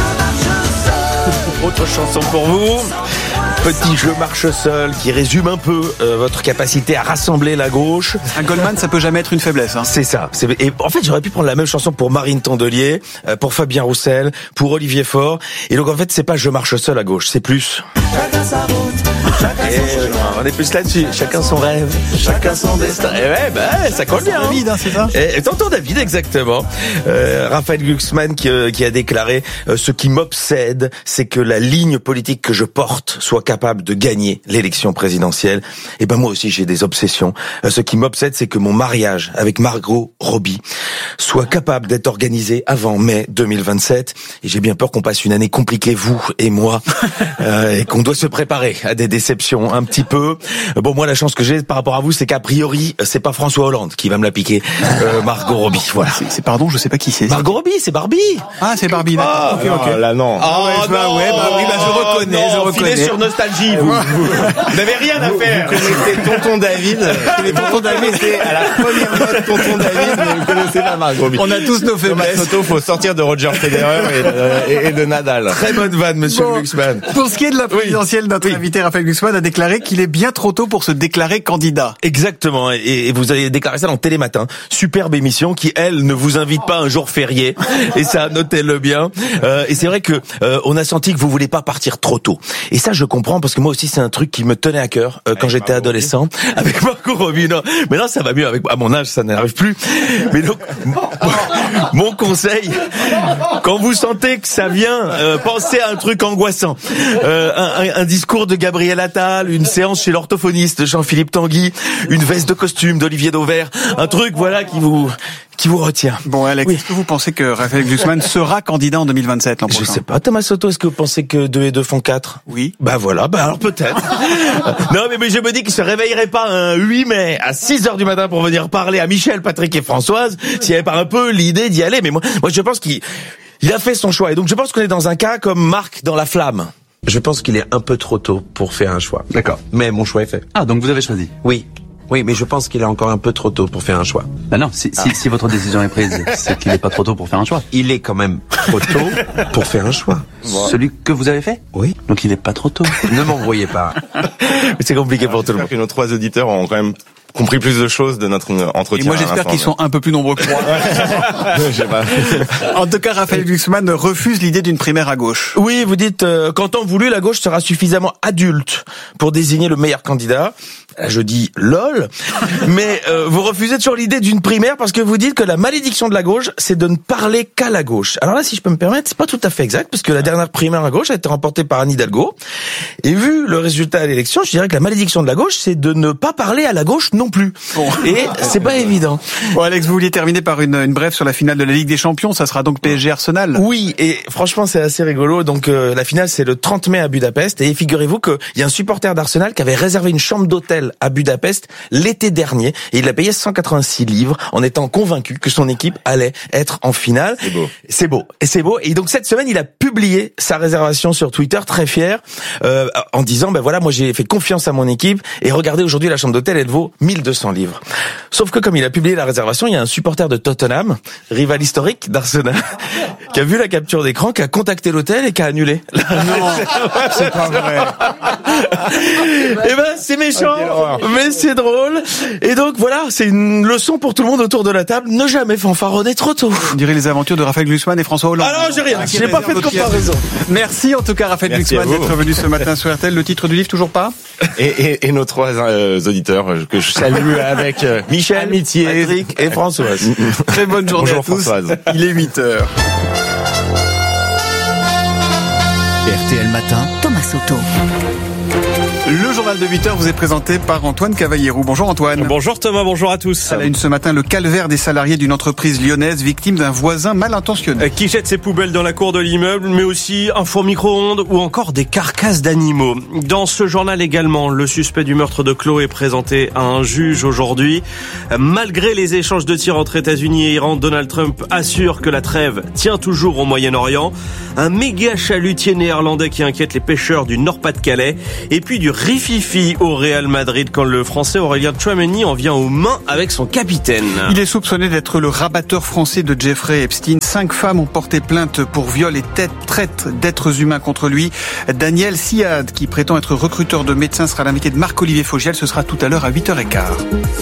Autre chanson pour vous. Petit jeu marche seul qui résume un peu euh, votre capacité à rassembler la gauche. Un Goldman, ça peut jamais être une faiblesse. Hein. C'est ça. C'est... Et en fait, j'aurais pu prendre la même chanson pour Marine Tondelier, euh, pour Fabien Roussel, pour Olivier Faure. Et donc en fait, c'est pas je marche seul à gauche, c'est plus. Chacun sa route. Et euh, on est plus là-dessus. Chacun son rêve, chacun son destin. Et ouais, bah ça colle bien. David, hein, c'est ça. Et, et tonton David, exactement. Euh, Raphaël Glucksmann qui, euh, qui a déclaré euh, ce qui m'obsède, c'est que la ligne politique que je porte soit capable de gagner l'élection présidentielle. Et ben moi aussi j'ai des obsessions. Euh, ce qui m'obsède, c'est que mon mariage avec Margot Robbie soit capable d'être organisé avant mai deux mille vingt-sept. Et j'ai bien peur qu'on passe une année compliquée, vous et moi, euh, et qu'on doit se préparer à des déceptions un petit peu. Bon, moi la chance que j'ai par rapport à vous, c'est qu'a priori c'est pas François Hollande qui va me la piquer. Euh, Margot Robbie, voilà. C'est, c'est pardon, je sais pas qui c'est. Margot Robbie, c'est Barbie. Ah, c'est Barbie. Ah, okay, okay. Oh, là non. Ah ouais, bah, ouais, bah oui, bah je reconnais, non, je reconnais. Filez sur Nostalgie, vous. Vous, vous n'avez rien à faire. Vous connaissez Tonton David. Les Tonton David, c'est à la première note Tonton David, mais vous connaissez pas Margot Robbie. On a tous nos faiblesses. Thomas Soto, faut sortir de Roger Federer et, et, et de Nadal. Très bonne vanne, Monsieur bon, Glucksmann. Pour ce qui est de la présidentielle, notre oui. invité Raphaël Glucksmann a déclaré qu'il est bien trop tôt pour se déclarer candidat. Exactement. Et, et vous avez déclaré ça dans Télématin. Superbe émission qui, elle, ne vous invite pas un jour férié. Et ça, notez-le bien. Euh, et c'est vrai que euh, on a senti que vous voulez pas partir trop tôt. Et ça, je comprends parce que moi aussi, c'est un truc qui me tenait à cœur euh, quand avec j'étais Margot adolescent. Robbie. Avec Margot Robbie, non. Mais là, ça va mieux. Avec à mon âge, ça n'arrive plus. Mais donc, mon conseil, quand vous sentez que ça vient, euh, pensez à un truc angoissant. Euh, un, un, un discours de Gabriel Attal, une séance chez l'orthophoniste Jean-Philippe Tanguy, une veste de costume d'Olivier Dauvert, un truc, voilà, qui vous... qui vous retient. Bon, Alex, oui. Est-ce que vous pensez que Raphaël Glucksmann sera candidat en deux mille vingt-sept l'an prochain? Je sais pas, Thomas Soto, est-ce que vous pensez que deux et deux font quatre? Oui. Bah voilà, bah alors peut-être. Non, mais, mais je me dis qu'il se réveillerait pas un huit mai à six heures du matin pour venir parler à Michel, Patrick et Françoise s'il n'y avait pas un peu l'idée d'y aller. Mais moi, moi je pense qu'il il a fait son choix. Et donc je pense qu'on est dans un cas comme Marc dans La Flamme. Je pense qu'il est un peu trop tôt pour faire un choix. D'accord. Mais mon choix est fait. Ah, donc vous avez choisi? Oui. Oui, mais je pense qu'il est encore un peu trop tôt pour faire un choix. Bah non, si, ah. si, si votre décision est prise, c'est qu'il n'est pas trop tôt pour faire un choix. Il est quand même trop tôt pour faire un choix. Bon. Celui que vous avez fait? Oui. Donc il n'est pas trop tôt. Ne m'envoyez pas. C'est compliqué pour tout le monde. Que nos trois auditeurs ont quand même compris plus de choses de notre entretien. Et moi j'espère qu'ils sont un peu plus nombreux que moi. Je sais pas. En tout cas, Raphaël Glucksmann refuse l'idée d'une primaire à gauche. Oui, vous dites euh, qu'en temps voulu, la gauche sera suffisamment adulte pour désigner le meilleur candidat. Je dis lol, mais euh, vous refusez toujours l'idée d'une primaire parce que vous dites que la malédiction de la gauche, c'est de ne parler qu'à la gauche. Alors là, si je peux me permettre, c'est pas tout à fait exact parce que la dernière primaire à gauche a été remportée par Anne Hidalgo. Et vu le résultat à l'élection, je dirais que la malédiction de la gauche, c'est de ne pas parler à la gauche non plus. Bon. Et c'est pas évident. Bon, Alex, vous vouliez terminer par une, une brève sur la finale de la Ligue des Champions. Ça sera donc P S G Arsenal. Oui, et franchement, c'est assez rigolo. Donc euh, la finale, c'est le trente mai à Budapest. Et figurez-vous qu'il y a un supporter d'Arsenal qui avait réservé une chambre d'hôtel à Budapest l'été dernier et il a payé cent quatre-vingt-six livres en étant convaincu que son équipe allait être en finale. C'est beau. C'est beau. Et c'est beau. Et donc cette semaine, il a publié sa réservation sur Twitter, très fier, euh, en disant, ben voilà, moi j'ai fait confiance à mon équipe et regardez aujourd'hui la chambre d'hôtel, elle vaut mille mille deux cents livres. Sauf que comme il a publié la réservation, il y a un supporter de Tottenham, rival historique d'Arsenal, qui a vu la capture d'écran, qui a contacté l'hôtel et qui a annulé. Non, c'est pas vrai. Eh ben, c'est méchant, mais c'est drôle. Et donc voilà, c'est une leçon pour tout le monde autour de la table. Ne jamais fanfaronner trop tôt. On dirait les aventures de Raphaël Glucksmann et François Hollande. Ah non, j'ai rien. J'ai pas fait de comparaison. Merci en tout cas Raphaël Glucksmann d'être venu ce matin sur R T L. Le titre du livre, toujours pas? Et, et, et nos trois euh, auditeurs que je salue avec euh, Michel, amitié, Patrick et Françoise. Très bonne journée Bonjour à tous. Françoise. Il est huit heures. R T L Matin, Thomas Soto. Le journal de huit heures vous est présenté par Antoine Cavallierou. Bonjour Antoine. Bonjour Thomas, bonjour à tous. À la une ce matin, le calvaire des salariés d'une entreprise lyonnaise victime d'un voisin mal intentionné. Qui jette ses poubelles dans la cour de l'immeuble, mais aussi un four micro-ondes ou encore des carcasses d'animaux. Dans ce journal également, le suspect du meurtre de Chloé est présenté à un juge aujourd'hui. Malgré les échanges de tirs entre États-Unis et Iran, Donald Trump assure que la trêve tient toujours au Moyen-Orient. Un méga chalutier néerlandais qui inquiète les pêcheurs du Nord-Pas-de-Calais. Et puis du rififi au Real Madrid quand le Français Aurélien Tchouameni en vient aux mains avec son capitaine. Il est soupçonné d'être le rabatteur français de Jeffrey Epstein. Cinq femmes ont porté plainte pour viol et traite d'êtres humains contre lui. Daniel Siad, qui prétend être recruteur de médecins, sera l'invité de Marc-Olivier Fogiel. Ce sera tout à l'heure à huit heures quinze.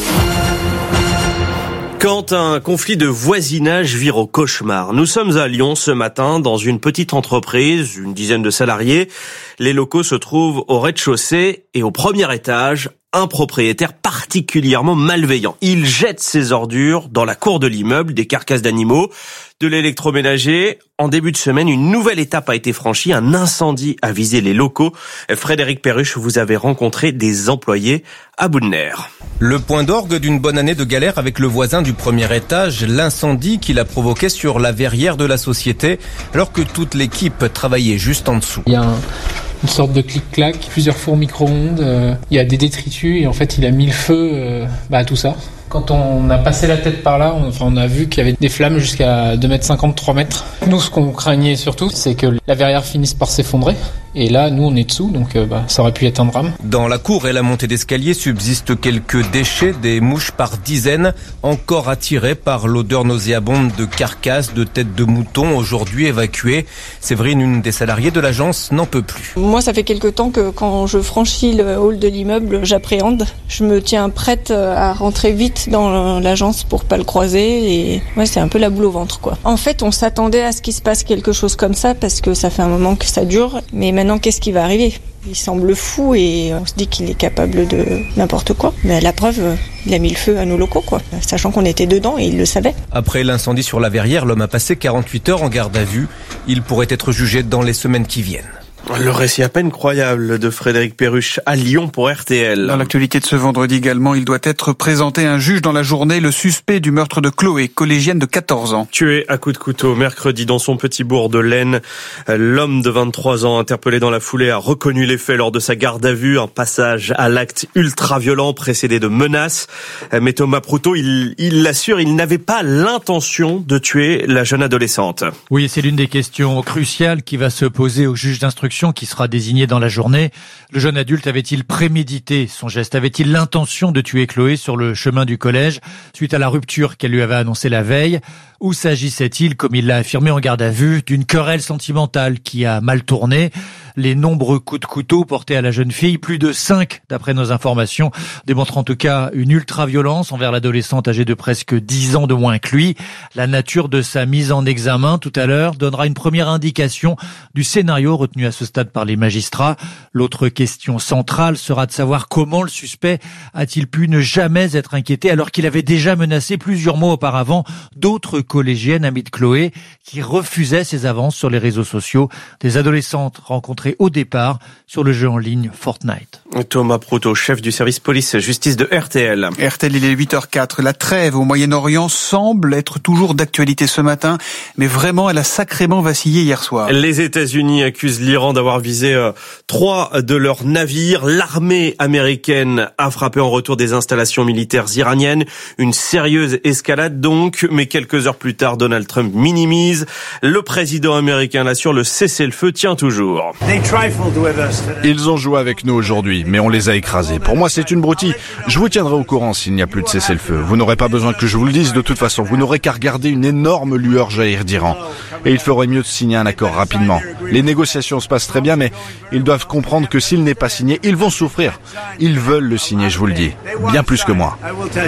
Quand un conflit de voisinage vire au cauchemar. Nous sommes à Lyon ce matin dans une petite entreprise, une dizaine de salariés. Les locaux se trouvent au rez-de-chaussée et au premier étage, un propriétaire particulièrement malveillant. Il jette ses ordures dans la cour de l'immeuble, des carcasses d'animaux, de l'électroménager. En début de semaine, une nouvelle étape a été franchie. Un incendie a visé les locaux. Frédéric Perruche, vous avez rencontré des employés à bout de nerfs. Le point d'orgue d'une bonne année de galère avec le voisin du premier étage, l'incendie qu'il a provoqué sur la verrière de la société, alors que toute l'équipe travaillait juste en dessous. Il y a un, une sorte de clic-clac, plusieurs fours micro-ondes, euh, il y a des détritus et en fait il a mis le feu euh, bah, à tout ça. Quand on a passé la tête par là, on, enfin, on a vu qu'il y avait des flammes jusqu'à deux mètres cinquante, trois mètres. Nous, ce qu'on craignait surtout, c'est que la verrière finisse par s'effondrer. Et là, nous, on est dessous, donc euh, bah, ça aurait pu être un drame. Dans la cour et la montée d'escalier subsistent quelques déchets, des mouches par dizaines, encore attirées par l'odeur nauséabonde de carcasses, de têtes de moutons, aujourd'hui évacuées. Séverine, une des salariées de l'agence, n'en peut plus. Moi, ça fait quelque temps que quand je franchis le hall de l'immeuble, j'appréhende. Je me tiens prête à rentrer vite dans l'agence pour pas le croiser. Et ouais, c'est un peu la boule au ventre, quoi. En fait, on s'attendait à ce qu'il se passe quelque chose comme ça parce que ça fait un moment que ça dure. Mais maintenant, qu'est-ce qui va arriver ? Il semble fou et on se dit qu'il est capable de n'importe quoi. Mais à la preuve, il a mis le feu à nos locaux, quoi. Sachant qu'on était dedans et il le savait. Après l'incendie sur la verrière, l'homme a passé quarante-huit heures en garde à vue. Il pourrait être jugé dans les semaines qui viennent. Le récit à peine croyable de Frédéric Perruche à Lyon pour R T L. Dans l'actualité de ce vendredi également, il doit être présenté à un juge dans la journée, le suspect du meurtre de Chloé, collégienne de quatorze ans. Tué à coups de couteau mercredi dans son petit bourg de l'Aisne. L'homme de vingt-trois ans, interpellé dans la foulée, a reconnu les faits lors de sa garde à vue. Un passage à l'acte ultra-violent précédé de menaces. Mais Thomas Proutot, il, il l'assure, il n'avait pas l'intention de tuer la jeune adolescente. Oui, c'est l'une des questions cruciales qui va se poser au juge d'instruction qui sera désigné dans la journée. Le jeune adulte avait-il prémédité son geste? Avait-il l'intention de tuer Chloé sur le chemin du collège suite à la rupture qu'elle lui avait annoncée la veille? Ou s'agissait-il, comme il l'a affirmé en garde à vue, d'une querelle sentimentale qui a mal tourné? Les nombreux coups de couteau portés à la jeune fille, plus de cinq d'après nos informations, démontrent en tout cas une ultra-violence envers l'adolescente âgée de presque dix ans de moins que lui. La nature de sa mise en examen tout à l'heure donnera une première indication du scénario retenu à ce stade par les magistrats. L'autre question centrale sera de savoir comment le suspect a-t-il pu ne jamais être inquiété alors qu'il avait déjà menacé plusieurs mois auparavant d'autres collégiennes amies de Chloé qui refusaient ses avances sur les réseaux sociaux, des adolescentes rencontrées au départ sur le jeu en ligne Fortnite. Thomas Proutot, chef du service police-justice de R T L. R T L, il est huit heures quatre. La trêve au Moyen-Orient semble être toujours d'actualité ce matin, mais vraiment, elle a sacrément vacillé hier soir. Les États-Unis accusent l'Iran d'avoir visé euh, trois de leurs navires. L'armée américaine a frappé en retour des installations militaires iraniennes. Une sérieuse escalade donc, mais quelques heures plus tard, Donald Trump minimise. Le président américain l'assure, le cessez-le-feu tient toujours. Ils ont joué avec nous aujourd'hui, mais on les a écrasés. Pour moi, c'est une broutille. Je vous tiendrai au courant s'il n'y a plus de cessez-le-feu. Vous n'aurez pas besoin que je vous le dise de toute façon. Vous n'aurez qu'à regarder une énorme lueur jaillir d'Iran. Et il ferait mieux de signer un accord rapidement. Les négociations se passent très bien, mais ils doivent comprendre que s'il n'est pas signé, ils vont souffrir. Ils veulent le signer, je vous le dis. Bien plus que moi.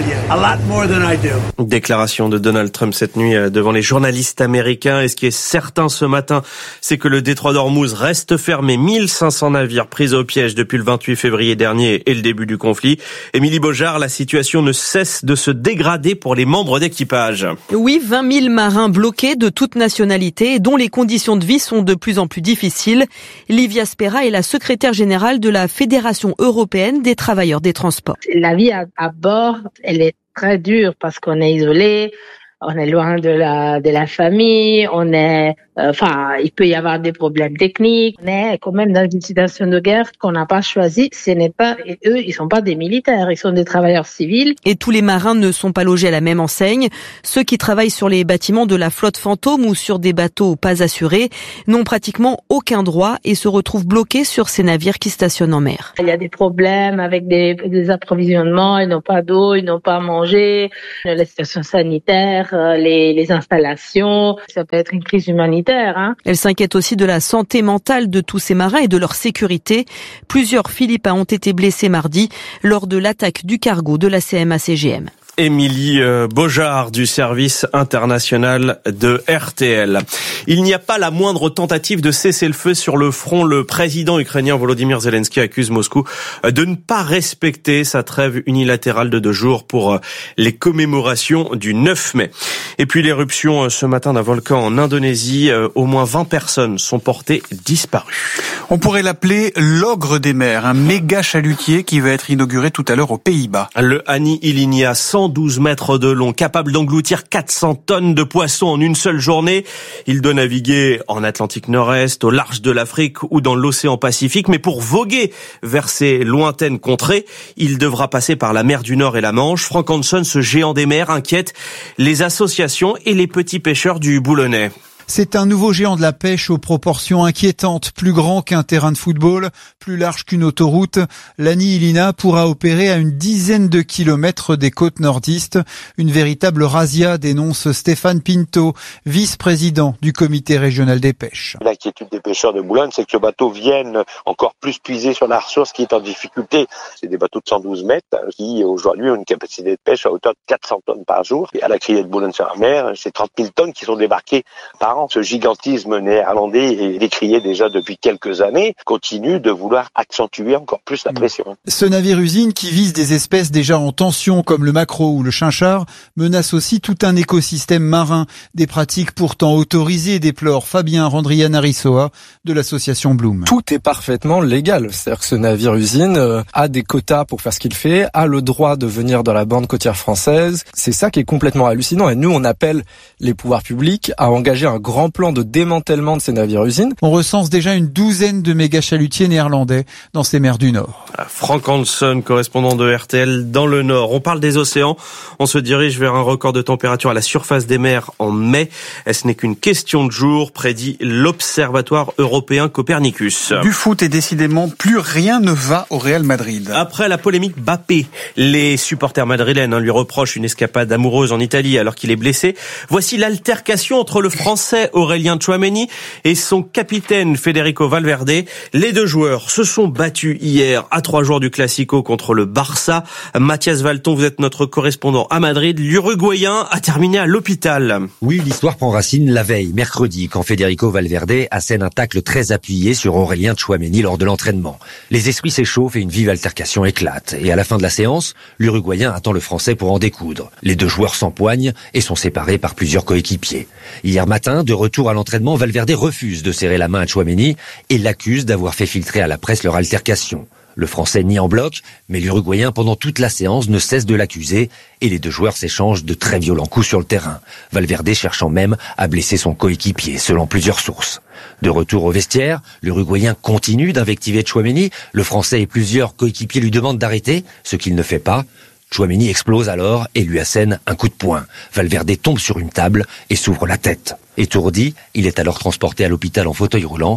Déclaration de Donald Trump cette nuit devant les journalistes américains. Et ce qui est certain ce matin, c'est que le détroit d'Ormuz reste fermé. mille cinq cents navires pris au piège depuis le vingt-huit février dernier et le début du conflit. Émilie Beaujard, la situation ne cesse de se dégrader pour les membres d'équipage. Oui, vingt mille marins bloqués de toute nationalité et dont les conditions de vie sont de plus en plus difficiles. Livia Spera est la secrétaire générale de la Fédération européenne des travailleurs des transports. La vie à, à bord, elle est très dure parce qu'on est isolé, on est loin de la de la famille, on est, enfin, euh, il peut y avoir des problèmes techniques. On est quand même dans une situation de guerre qu'on n'a pas choisie. Ce n'est pas, et eux, ils sont pas des militaires, ils sont des travailleurs civils. Et tous les marins ne sont pas logés à la même enseigne. Ceux qui travaillent sur les bâtiments de la flotte fantôme ou sur des bateaux pas assurés n'ont pratiquement aucun droit et se retrouvent bloqués sur ces navires qui stationnent en mer. Il y a des problèmes avec des, des approvisionnements, ils n'ont pas d'eau, ils n'ont pas à manger, la situation sanitaire, les, les installations, ça peut être une crise humanitaire. Hein. Elle s'inquiète aussi de la santé mentale de tous ces marins et de leur sécurité. Plusieurs Philippins ont été blessés mardi lors de l'attaque du cargo de la C M A C G M. Émilie Beaujard du service international de R T L. Il n'y a pas la moindre tentative de cesser le feu sur le front. Le président ukrainien Volodymyr Zelensky accuse Moscou de ne pas respecter sa trêve unilatérale de deux jours pour les commémorations du neuf mai. Et puis l'éruption ce matin d'un volcan en Indonésie. Au moins vingt personnes sont portées disparues. On pourrait l'appeler l'ogre des mers, un méga chalutier qui va être inauguré tout à l'heure aux Pays-Bas. Le Hani Ilinia, cent douze mètres de long, capable d'engloutir quatre cents tonnes de poissons en une seule journée. Il doit naviguer en Atlantique Nord-Est, au large de l'Afrique ou dans l'océan Pacifique. Mais pour voguer vers ces lointaines contrées, il devra passer par la mer du Nord et la Manche. Frank Hansen, ce géant des mers, inquiète les associations et les petits pêcheurs du Boulonnais. C'est un nouveau géant de la pêche aux proportions inquiétantes, plus grand qu'un terrain de football, plus large qu'une autoroute. L'Ani Ilina pourra opérer à une dizaine de kilomètres des côtes nordistes. Une véritable razzia, dénonce Stéphane Pinto, vice-président du comité régional des pêches. L'inquiétude des pêcheurs de Boulogne, c'est que ce bateau vienne encore plus puiser sur la ressource qui est en difficulté. C'est des bateaux de cent douze mètres qui aujourd'hui ont une capacité de pêche à hauteur de quatre cents tonnes par jour. Et à la criée de Boulogne-sur-Mer, c'est trente mille tonnes qui sont débarquées par an. Ce gigantisme néerlandais et décrié déjà depuis quelques années continue de vouloir accentuer encore plus la pression. Ce navire-usine qui vise des espèces déjà en tension comme le maquereau ou le chinchard menace aussi tout un écosystème marin. Des pratiques pourtant autorisées, déplore Fabien Randrian-Arissoa de l'association Bloom. Tout est parfaitement légal. C'est-à-dire que ce navire-usine a des quotas pour faire ce qu'il fait, a le droit de venir dans la bande côtière française. C'est ça qui est complètement hallucinant. Et nous, on appelle les pouvoirs publics à engager un grand plan de démantèlement de ces navires-usines. On recense déjà une douzaine de méga chalutiers néerlandais dans ces mers du Nord. Frank Hansen, correspondant de R T L dans le Nord. On parle des océans. On se dirige vers un record de température à la surface des mers en mai. Ce n'est qu'une question de jour, prédit l'Observatoire européen Copernicus. Du foot et décidément, plus rien ne va au Real Madrid. Après la polémique Mbappé, les supporters madrilènes lui reprochent une escapade amoureuse en Italie alors qu'il est blessé. Voici l'altercation entre le Français Aurélien Tchouaméni et son capitaine Federico Valverde. Les deux joueurs se sont battus hier à trois jours du Classico contre le Barça. Mathias Valton, vous êtes notre correspondant à Madrid. L'Uruguayen a terminé à l'hôpital. Oui, l'histoire prend racine la veille, mercredi, quand Federico Valverde assène un tacle très appuyé sur Aurélien Tchouaméni lors de l'entraînement. Les esprits s'échauffent et une vive altercation éclate. Et à la fin de la séance, l'Uruguayen attend le Français pour en découdre. Les deux joueurs s'empoignent et sont séparés par plusieurs coéquipiers. Hier matin, de retour à l'entraînement, Valverde refuse de serrer la main à Tchouaméni et l'accuse d'avoir fait filtrer à la presse leur altercation. Le Français nie en bloc, mais l'Uruguayen, pendant toute la séance, ne cesse de l'accuser et les deux joueurs s'échangent de très violents coups sur le terrain. Valverde cherchant même à blesser son coéquipier, selon plusieurs sources. De retour au vestiaire, l'Uruguayen continue d'invectiver Tchouaméni. Le Français et plusieurs coéquipiers lui demandent d'arrêter, ce qu'il ne fait pas. Tchouaméni explose alors et lui assène un coup de poing. Valverde tombe sur une table et s'ouvre la tête. Étourdi, il est alors transporté à l'hôpital en fauteuil roulant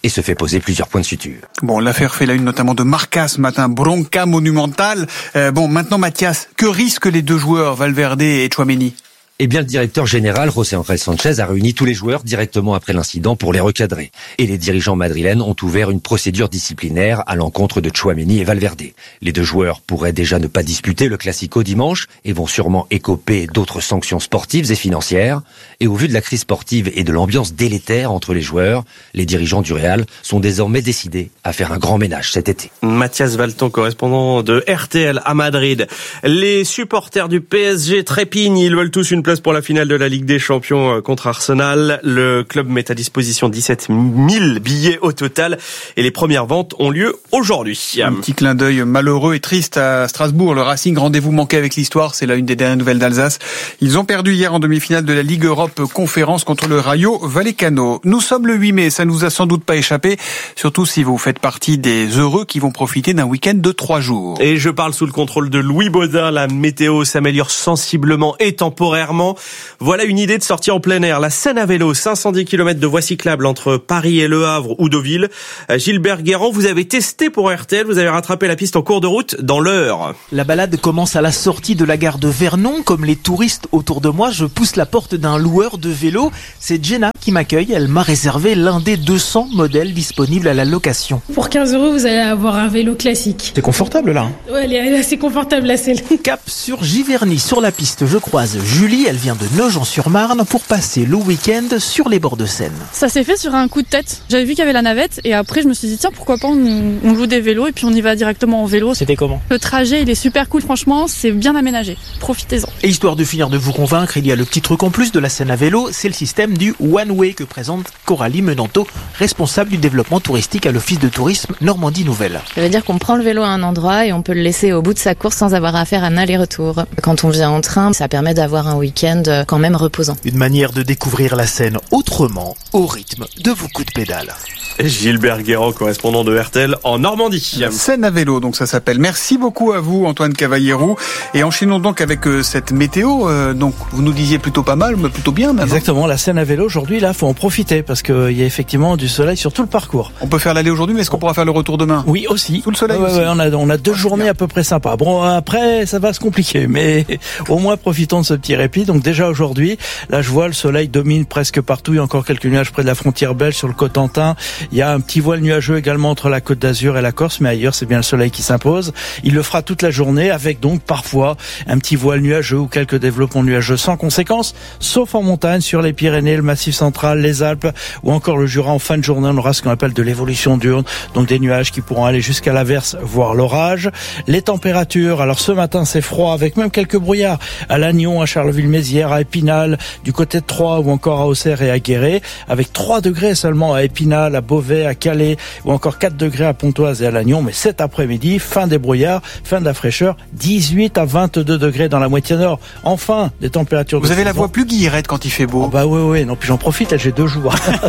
et se fait poser plusieurs points de suture. Bon, l'affaire fait la une notamment de Marca ce matin, bronca monumentale. Euh, bon, maintenant Mathias, que risquent les deux joueurs, Valverde et Tchouaméni ? Eh bien, le directeur général, José Ángel Sánchez, a réuni tous les joueurs directement après l'incident pour les recadrer. Et les dirigeants madrilènes ont ouvert une procédure disciplinaire à l'encontre de Tchouaméni et Valverde. Les deux joueurs pourraient déjà ne pas disputer le Classico dimanche et vont sûrement écoper d'autres sanctions sportives et financières. Et au vu de la crise sportive et de l'ambiance délétère entre les joueurs, les dirigeants du Real sont désormais décidés à faire un grand ménage cet été. Mathias Valton, correspondant de R T L à Madrid. Les supporters du P S G trépignent, ils veulent tous une place pour la finale de la Ligue des Champions contre Arsenal. Le club met à disposition dix-sept mille billets au total et les premières ventes ont lieu aujourd'hui. Un petit clin d'œil malheureux et triste à Strasbourg. Le Racing, rendez-vous manqué avec l'histoire, c'est là une des dernières nouvelles d'Alsace. Ils ont perdu hier en demi-finale de la Ligue Europe Conférence contre le Rayo Vallecano. Nous sommes le huit mai, ça nous a sans doute pas échappé, surtout si vous faites partie des heureux qui vont profiter d'un week-end de trois jours. Et je parle sous le contrôle de Louis Baudin, la météo s'améliore sensiblement et temporairement. Voilà une idée de sortir en plein air. La Seine à vélo, cinq cent dix kilomètres de voies cyclables entre Paris et Le Havre ou Deauville. Gilbert Guérand, vous avez testé pour R T L, vous avez rattrapé la piste en cours de route dans l'heure. La balade commence à la sortie de la gare de Vernon. Comme les touristes autour de moi, je pousse la porte d'un loueur de vélo. C'est Jenna qui m'accueille. Elle m'a réservé l'un des deux cents modèles disponibles à la location. Pour quinze euros, vous allez avoir un vélo classique. C'est confortable là. Ouais, elle est assez confortable la selle. Cap sur Giverny, sur la piste, je croise Julie. Elle vient de Nogent-sur-Marne pour passer le week-end sur les bords de Seine. Ça s'est fait sur un coup de tête. J'avais vu qu'il y avait la navette et après je me suis dit tiens pourquoi pas on, on loue des vélos et puis on y va directement en vélo. C'était comment ? Le trajet il est super cool franchement, c'est bien aménagé. Profitez-en. Et histoire de finir de vous convaincre, il y a le petit truc en plus de la Seine à vélo, c'est le système du One Way que présente Coralie Menanto, responsable du développement touristique à l'Office de tourisme Normandie Nouvelle. Ça veut dire qu'on prend le vélo à un endroit et on peut le laisser au bout de sa course sans avoir à faire un aller-retour. Quand on vient en train, ça permet d'avoir un week-end quand même reposant. Une manière de découvrir la Seine autrement, au rythme de vos coups de pédale. Gilbert Guérand, correspondant de R T L en Normandie. Seine à vélo, donc ça s'appelle. Merci beaucoup à vous, Antoine Cavallero. Et enchaînons donc avec euh, cette météo. Euh, donc, vous nous disiez plutôt pas mal, mais plutôt bien même. Exactement, la Seine à vélo, aujourd'hui, là, faut en profiter parce qu'il y a effectivement du soleil sur tout le parcours. On peut faire l'aller aujourd'hui, mais est-ce qu'on pourra faire le retour demain ? Oui, aussi. Sous le soleil ouais, aussi. Ouais, on a, on a deux journées à peu près sympas. Bon, après, ça va se compliquer, mais au moins profitons de ce petit répit. Donc déjà aujourd'hui, là, je vois le soleil domine presque partout. Il y a encore quelques nuages près de la frontière belge sur le Cotentin. Il y a un petit voile nuageux également entre la Côte d'Azur et la Corse, mais ailleurs c'est bien le soleil qui s'impose. Il le fera toute la journée avec donc parfois un petit voile nuageux ou quelques développements nuageux sans conséquence, sauf en montagne sur les Pyrénées, le Massif central, les Alpes ou encore le Jura. En fin de journée, on aura ce qu'on appelle de l'évolution diurne, donc des nuages qui pourront aller jusqu'à l'averse, voire l'orage. Les températures, alors ce matin c'est froid avec même quelques brouillards à Lannion, à Charleville-Mézières, à Épinal, du côté de Troyes ou encore à Auxerre et à Guéret, avec trois degrés seulement à Épinal, à Beauvais, à Calais ou encore quatre degrés à Pontoise et à Lannion. Mais cet après-midi, fin des brouillards, fin de la fraîcheur, dix-huit à vingt-deux degrés dans la moitié nord. Enfin, des températures... Vous avez la voix plus guillerette quand il fait beau. Oh bah oui, oui, non, puis j'en profite, là, j'ai deux jours.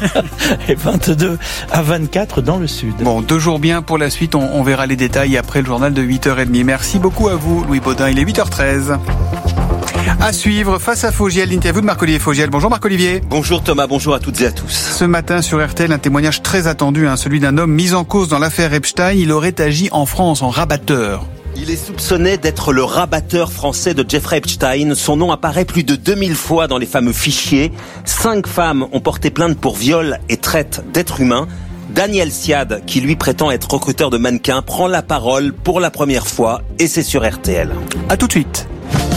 Et vingt-deux à vingt-quatre dans le sud. Bon, deux jours bien pour la suite, on, on verra les détails après le journal de huit heures trente. Merci beaucoup à vous, Louis Baudin, il est huit heures treize. À suivre, face à Fogiel, l'interview de Marc-Olivier Fogiel. Bonjour Marc-Olivier. Bonjour Thomas, bonjour à toutes et à tous. Ce matin sur R T L, un témoignage très attendu, hein, celui d'un homme mis en cause dans l'affaire Epstein. Il aurait agi en France en rabatteur. Il est soupçonné d'être le rabatteur français de Jeffrey Epstein. Son nom apparaît plus de deux mille fois dans les fameux fichiers. Cinq femmes ont porté plainte pour viol et traite d'êtres humains. Daniel Siad, qui lui prétend être recruteur de mannequins, prend la parole pour la première fois et c'est sur R T L. À tout de suite.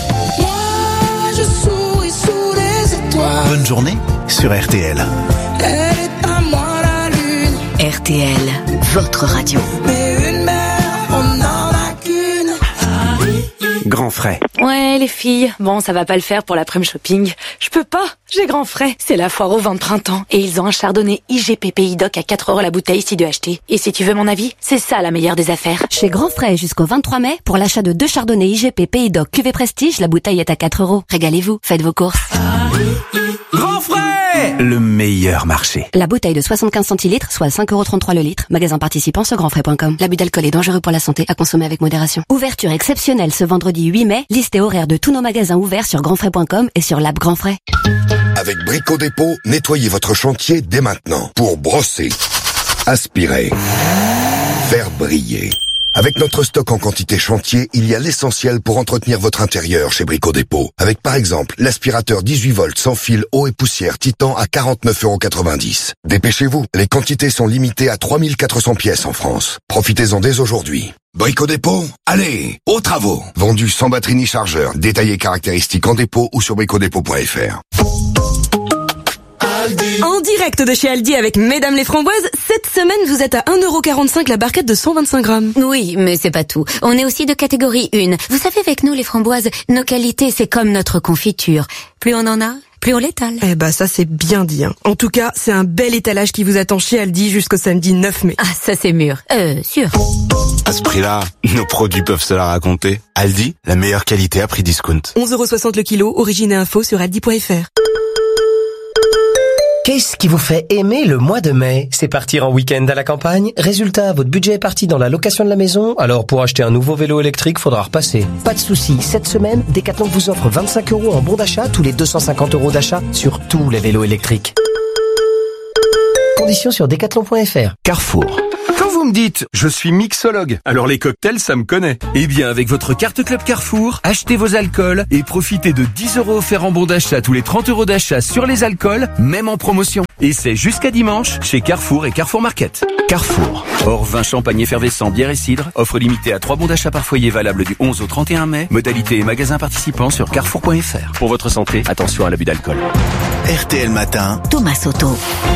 Je souris sous les étoiles. Bonne journée sur R T L. Elle est à moi la lune. R T L, votre radio. Mais une mère, on n'en a qu'une. Grand frais. Ouais, les filles, bon, ça va pas le faire pour l'après-midi shopping. Je peux pas, j'ai grand frais. C'est la foire au vin de printemps. Et ils ont un chardonnay I G P Pays Doc à quatre euros la bouteille si de acheter. Et si tu veux mon avis, c'est ça la meilleure des affaires. Chez Grand Frais jusqu'au vingt-trois mai, pour l'achat de deux chardonnays I G P Pays Doc Cuvée Prestige, la bouteille est à quatre euros. Régalez-vous, faites vos courses. Grand frais, le meilleur marché. La bouteille de soixante-quinze centilitres, soit cinq euros trente-trois le litre. Magasin participant sur grandfrais point com. L'abus d'alcool est dangereux pour la santé, à consommer avec modération. Ouverture exceptionnelle ce vendredi huit mai. Liste et horaire de tous nos magasins ouverts sur grandfrais point com et sur l'app Grand Frais. Avec Brico Dépôt, nettoyez votre chantier dès maintenant. Pour brosser, Aspirer. Faire briller. Avec notre stock en quantité chantier, il y a l'essentiel pour entretenir votre intérieur chez Brico Dépôt. Avec par exemple l'aspirateur dix-huit volts sans fil eau et poussière Titan à quarante-neuf euros quatre-vingt-dix. Dépêchez-vous, les quantités sont limitées à trois mille quatre cents pièces en France. Profitez-en dès aujourd'hui. Brico Dépôt, allez, aux travaux. Vendu sans batterie ni chargeur. Détaillé caractéristiques en dépôt ou sur bricodépôt point f r. En direct de chez Aldi avec Mesdames les Framboises, cette semaine vous êtes à un euro quarante-cinq la barquette de cent vingt-cinq grammes. Oui, mais c'est pas tout. On est aussi de catégorie un. Vous savez, avec nous les framboises, nos qualités c'est comme notre confiture. Plus on en a, plus on l'étale. Eh bah ça c'est bien dit. Hein. En tout cas, c'est un bel étalage qui vous attend chez Aldi jusqu'au samedi neuf mai. Ah, ça c'est mûr. Euh, sûr. À ce prix-là, nos produits peuvent se la raconter. Aldi, la meilleure qualité à prix discount. onze euros soixante le kilo, origine et info sur aldi point f r. Qu'est-ce qui vous fait aimer le mois de mai? C'est partir en week-end à la campagne? Résultat, votre budget est parti dans la location de la maison? Alors pour acheter un nouveau vélo électrique, faudra repasser. Pas de souci, cette semaine, Decathlon vous offre vingt-cinq euros en bon d'achat tous les deux cent cinquante euros d'achat sur tous les vélos électriques. Conditions sur decathlon point f r. Carrefour. Quand vous me dites « je suis mixologue », alors les cocktails, ça me connaît. Eh bien, avec votre carte Club Carrefour, achetez vos alcools et profitez de dix euros offerts en bon d'achat tous les trente euros d'achat sur les alcools, même en promotion. Et c'est jusqu'à dimanche chez Carrefour et Carrefour Market. Carrefour. Hors vin, champagne effervescent, bière et cidre. Offre limitée à trois bons d'achat par foyer valable du onze au trente et un mai. Modalité et magasins participants sur carrefour point f r. Pour votre santé, attention à l'abus d'alcool. R T L Matin. Thomas Soto.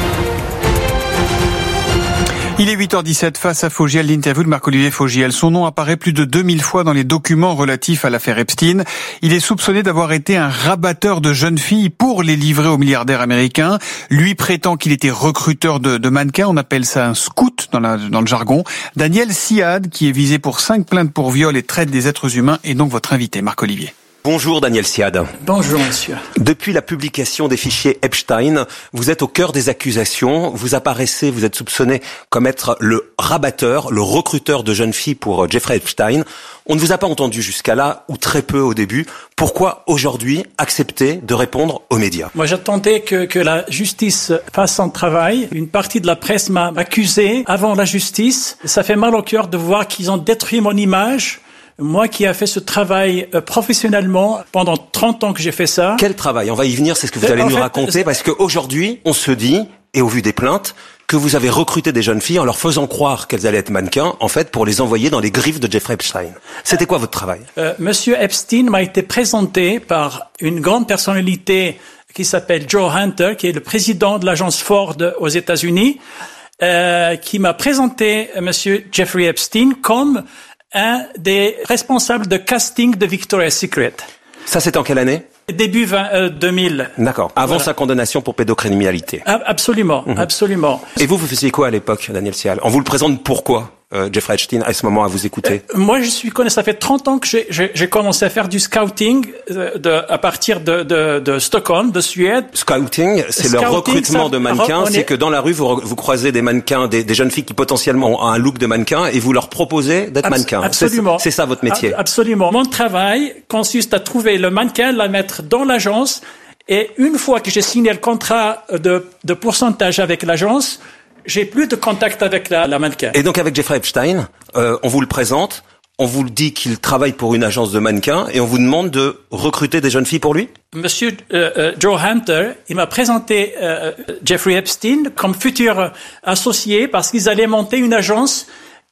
Il est huit heures dix-sept, face à Fogiel, l'interview de Marc-Olivier Fogiel. Son nom apparaît plus de deux mille fois dans les documents relatifs à l'affaire Epstein. Il est soupçonné d'avoir été un rabatteur de jeunes filles pour les livrer aux milliardaires américains. Lui prétend qu'il était recruteur de, de mannequins. On appelle ça un scout dans, la, dans le jargon. Daniel Siad, qui est visé pour cinq plaintes pour viol et traite des êtres humains, est donc votre invité, Marc-Olivier. Bonjour Daniel Siad. Bonjour monsieur. Depuis la publication des fichiers Epstein, vous êtes au cœur des accusations. Vous apparaissez, vous êtes soupçonné comme être le rabatteur, le recruteur de jeunes filles pour Jeffrey Epstein. On ne vous a pas entendu jusqu'à là, ou très peu au début. Pourquoi aujourd'hui accepter de répondre aux médias? Moi j'attendais que, que la justice fasse son travail. Une partie de la presse m'a accusé avant la justice. Ça fait mal au cœur de voir qu'ils ont détruit mon image. Moi qui ai fait ce travail euh, professionnellement pendant trente ans que j'ai fait ça. Quel travail? On va y venir, c'est ce que vous allez en nous fait, raconter, parce qu'aujourd'hui, on se dit, et au vu des plaintes, que vous avez recruté des jeunes filles en leur faisant croire qu'elles allaient être mannequins, en fait, pour les envoyer dans les griffes de Jeffrey Epstein. C'était quoi votre travail? euh, Monsieur Epstein m'a été présenté par une grande personnalité qui s'appelle Joe Hunter, qui est le président de l'agence Ford aux États-Unis, euh, qui m'a présenté euh, Monsieur Jeffrey Epstein comme un des responsables de casting de Victoria's Secret. Ça, c'était en quelle année? Début vingt, euh, deux mille. D'accord. Avant voilà. Sa condamnation pour pédocriminalité. Absolument, mmh. absolument. Et vous, vous faisiez quoi à l'époque, Daniel Siad? On vous le présente pourquoi? Euh, Jeffrey Epstein, à ce moment, à vous écouter? Euh, moi, je suis connu, ça fait trente ans que j'ai, j'ai, j'ai commencé à faire du scouting euh, de, à partir de, de, de Stockholm, de Suède. Scouting, c'est scouting, le recrutement ça, de mannequins. C'est est... que dans la rue, vous, vous croisez des mannequins, des, des jeunes filles qui potentiellement ont un look de mannequin et vous leur proposez d'être Abs- mannequins. Absolument. C'est, c'est ça votre métier? Absolument. Mon travail consiste à trouver le mannequin, la mettre dans l'agence et une fois que j'ai signé le contrat de, de pourcentage avec l'agence, j'ai plus de contact avec la, la mannequin. Et donc avec Jeffrey Epstein, euh, on vous le présente, on vous le dit qu'il travaille pour une agence de mannequins et on vous demande de recruter des jeunes filles pour lui? Monsieur euh, euh, Joe Hunter, il m'a présenté euh, Jeffrey Epstein comme futur associé parce qu'ils allaient monter une agence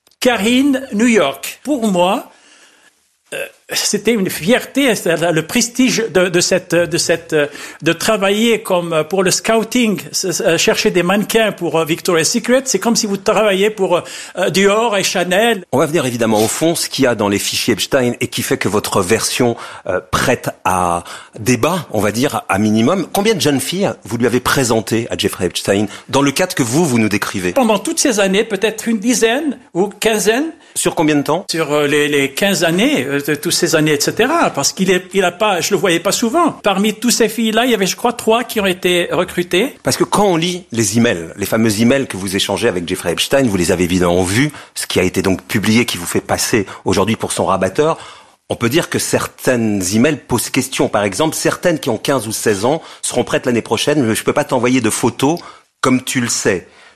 Karine New York. Pour moi, euh, c'était une fierté, le prestige de, de cette, de cette, de travailler comme pour le scouting, chercher des mannequins pour Victoria's Secret, c'est comme si vous travailliez pour Dior et Chanel. On va venir évidemment au fond, ce qu'il y a dans les fichiers Epstein et qui fait que votre version euh, prête à débat, on va dire à minimum. Combien de jeunes filles vous lui avez présentées à Jeffrey Epstein dans le cadre que vous, vous nous décrivez? Pendant toutes ces années, peut-être une dizaine ou quinzaine. Sur combien de temps? Sur les, les quinze années, euh, tous ces années, et cetera. Parce qu'il est, il a pas, je le voyais pas souvent. Parmi toutes ces filles-là, il y avait, je crois, trois qui ont été recrutées. Parce que quand on lit les emails, les fameux emails que vous échangez avec Jeffrey Epstein, vous les avez évidemment vus, ce qui a été donc publié, qui vous fait passer aujourd'hui pour son rabatteur. On peut dire que certaines emails posent question. Par exemple, certaines qui ont quinze ou seize ans seront prêtes l'année prochaine, mais je peux pas t'envoyer de photos comme tu le sais.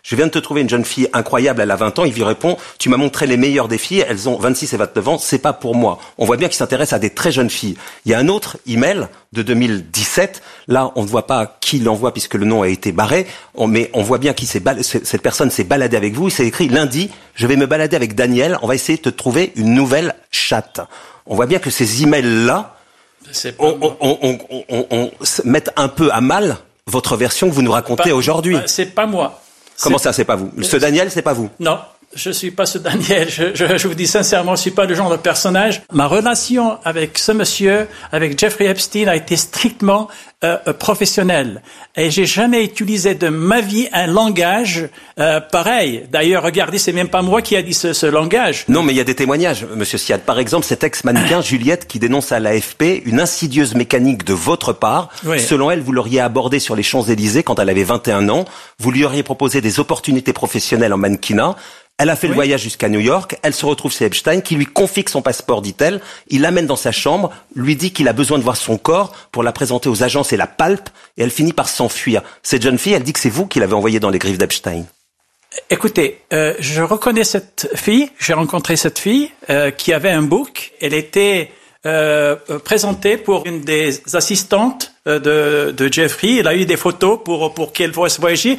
je viens de te trouver une jeune fille incroyable, elle a vingt ans. Il lui répond, tu m'as montré les meilleures des filles, elles ont vingt-six et vingt-neuf ans, c'est pas pour moi. On voit bien qu'il s'intéresse à des très jeunes filles. Il y a un autre email de deux mille dix-sept. Là, on ne voit pas qui l'envoie puisque le nom a été barré. On, mais on voit bien qui s'est bal- cette personne s'est baladée avec vous. Il s'est écrit lundi, je vais me balader avec Daniel. On va essayer de te trouver une nouvelle chatte. On voit bien que ces emails-là, on, on, on, on, on, on, on met un peu à mal votre version que vous nous racontez pas, aujourd'hui. C'est pas moi. Comment c'est... ça, c'est pas vous? Ce Daniel, c'est pas vous? Non. Je suis pas ce Daniel. Je, je, je vous dis sincèrement, je suis pas le genre de personnage. Ma relation avec ce monsieur, avec Jeffrey Epstein, a été strictement euh, professionnelle. Et j'ai jamais utilisé de ma vie un langage euh, pareil. D'ailleurs, regardez, c'est même pas moi qui a dit ce, ce langage. Non, mais il y a des témoignages, Monsieur Siad. Par exemple, cet ex-mannequin Juliette qui dénonce à l'A F P une insidieuse mécanique de votre part. Oui. Selon elle, vous l'auriez abordée sur les Champs-Élysées quand elle avait vingt et un ans. Vous lui auriez proposé des opportunités professionnelles en mannequinat. Elle a fait oui. le voyage jusqu'à New York, elle se retrouve chez Epstein, qui lui confie son passeport, dit-elle. Il l'amène dans sa chambre, lui dit qu'il a besoin de voir son corps pour la présenter aux agences et la palpe, et elle finit par s'enfuir. Cette jeune fille, elle dit que c'est vous qui l'avez envoyée dans les griffes d'Epstein. Écoutez, euh, je reconnais cette fille, j'ai rencontré cette fille euh, qui avait un book, elle était euh, présentée pour une des assistantes de, de Jeffrey. Elle a eu des photos pour pour qu'elle voie voyager.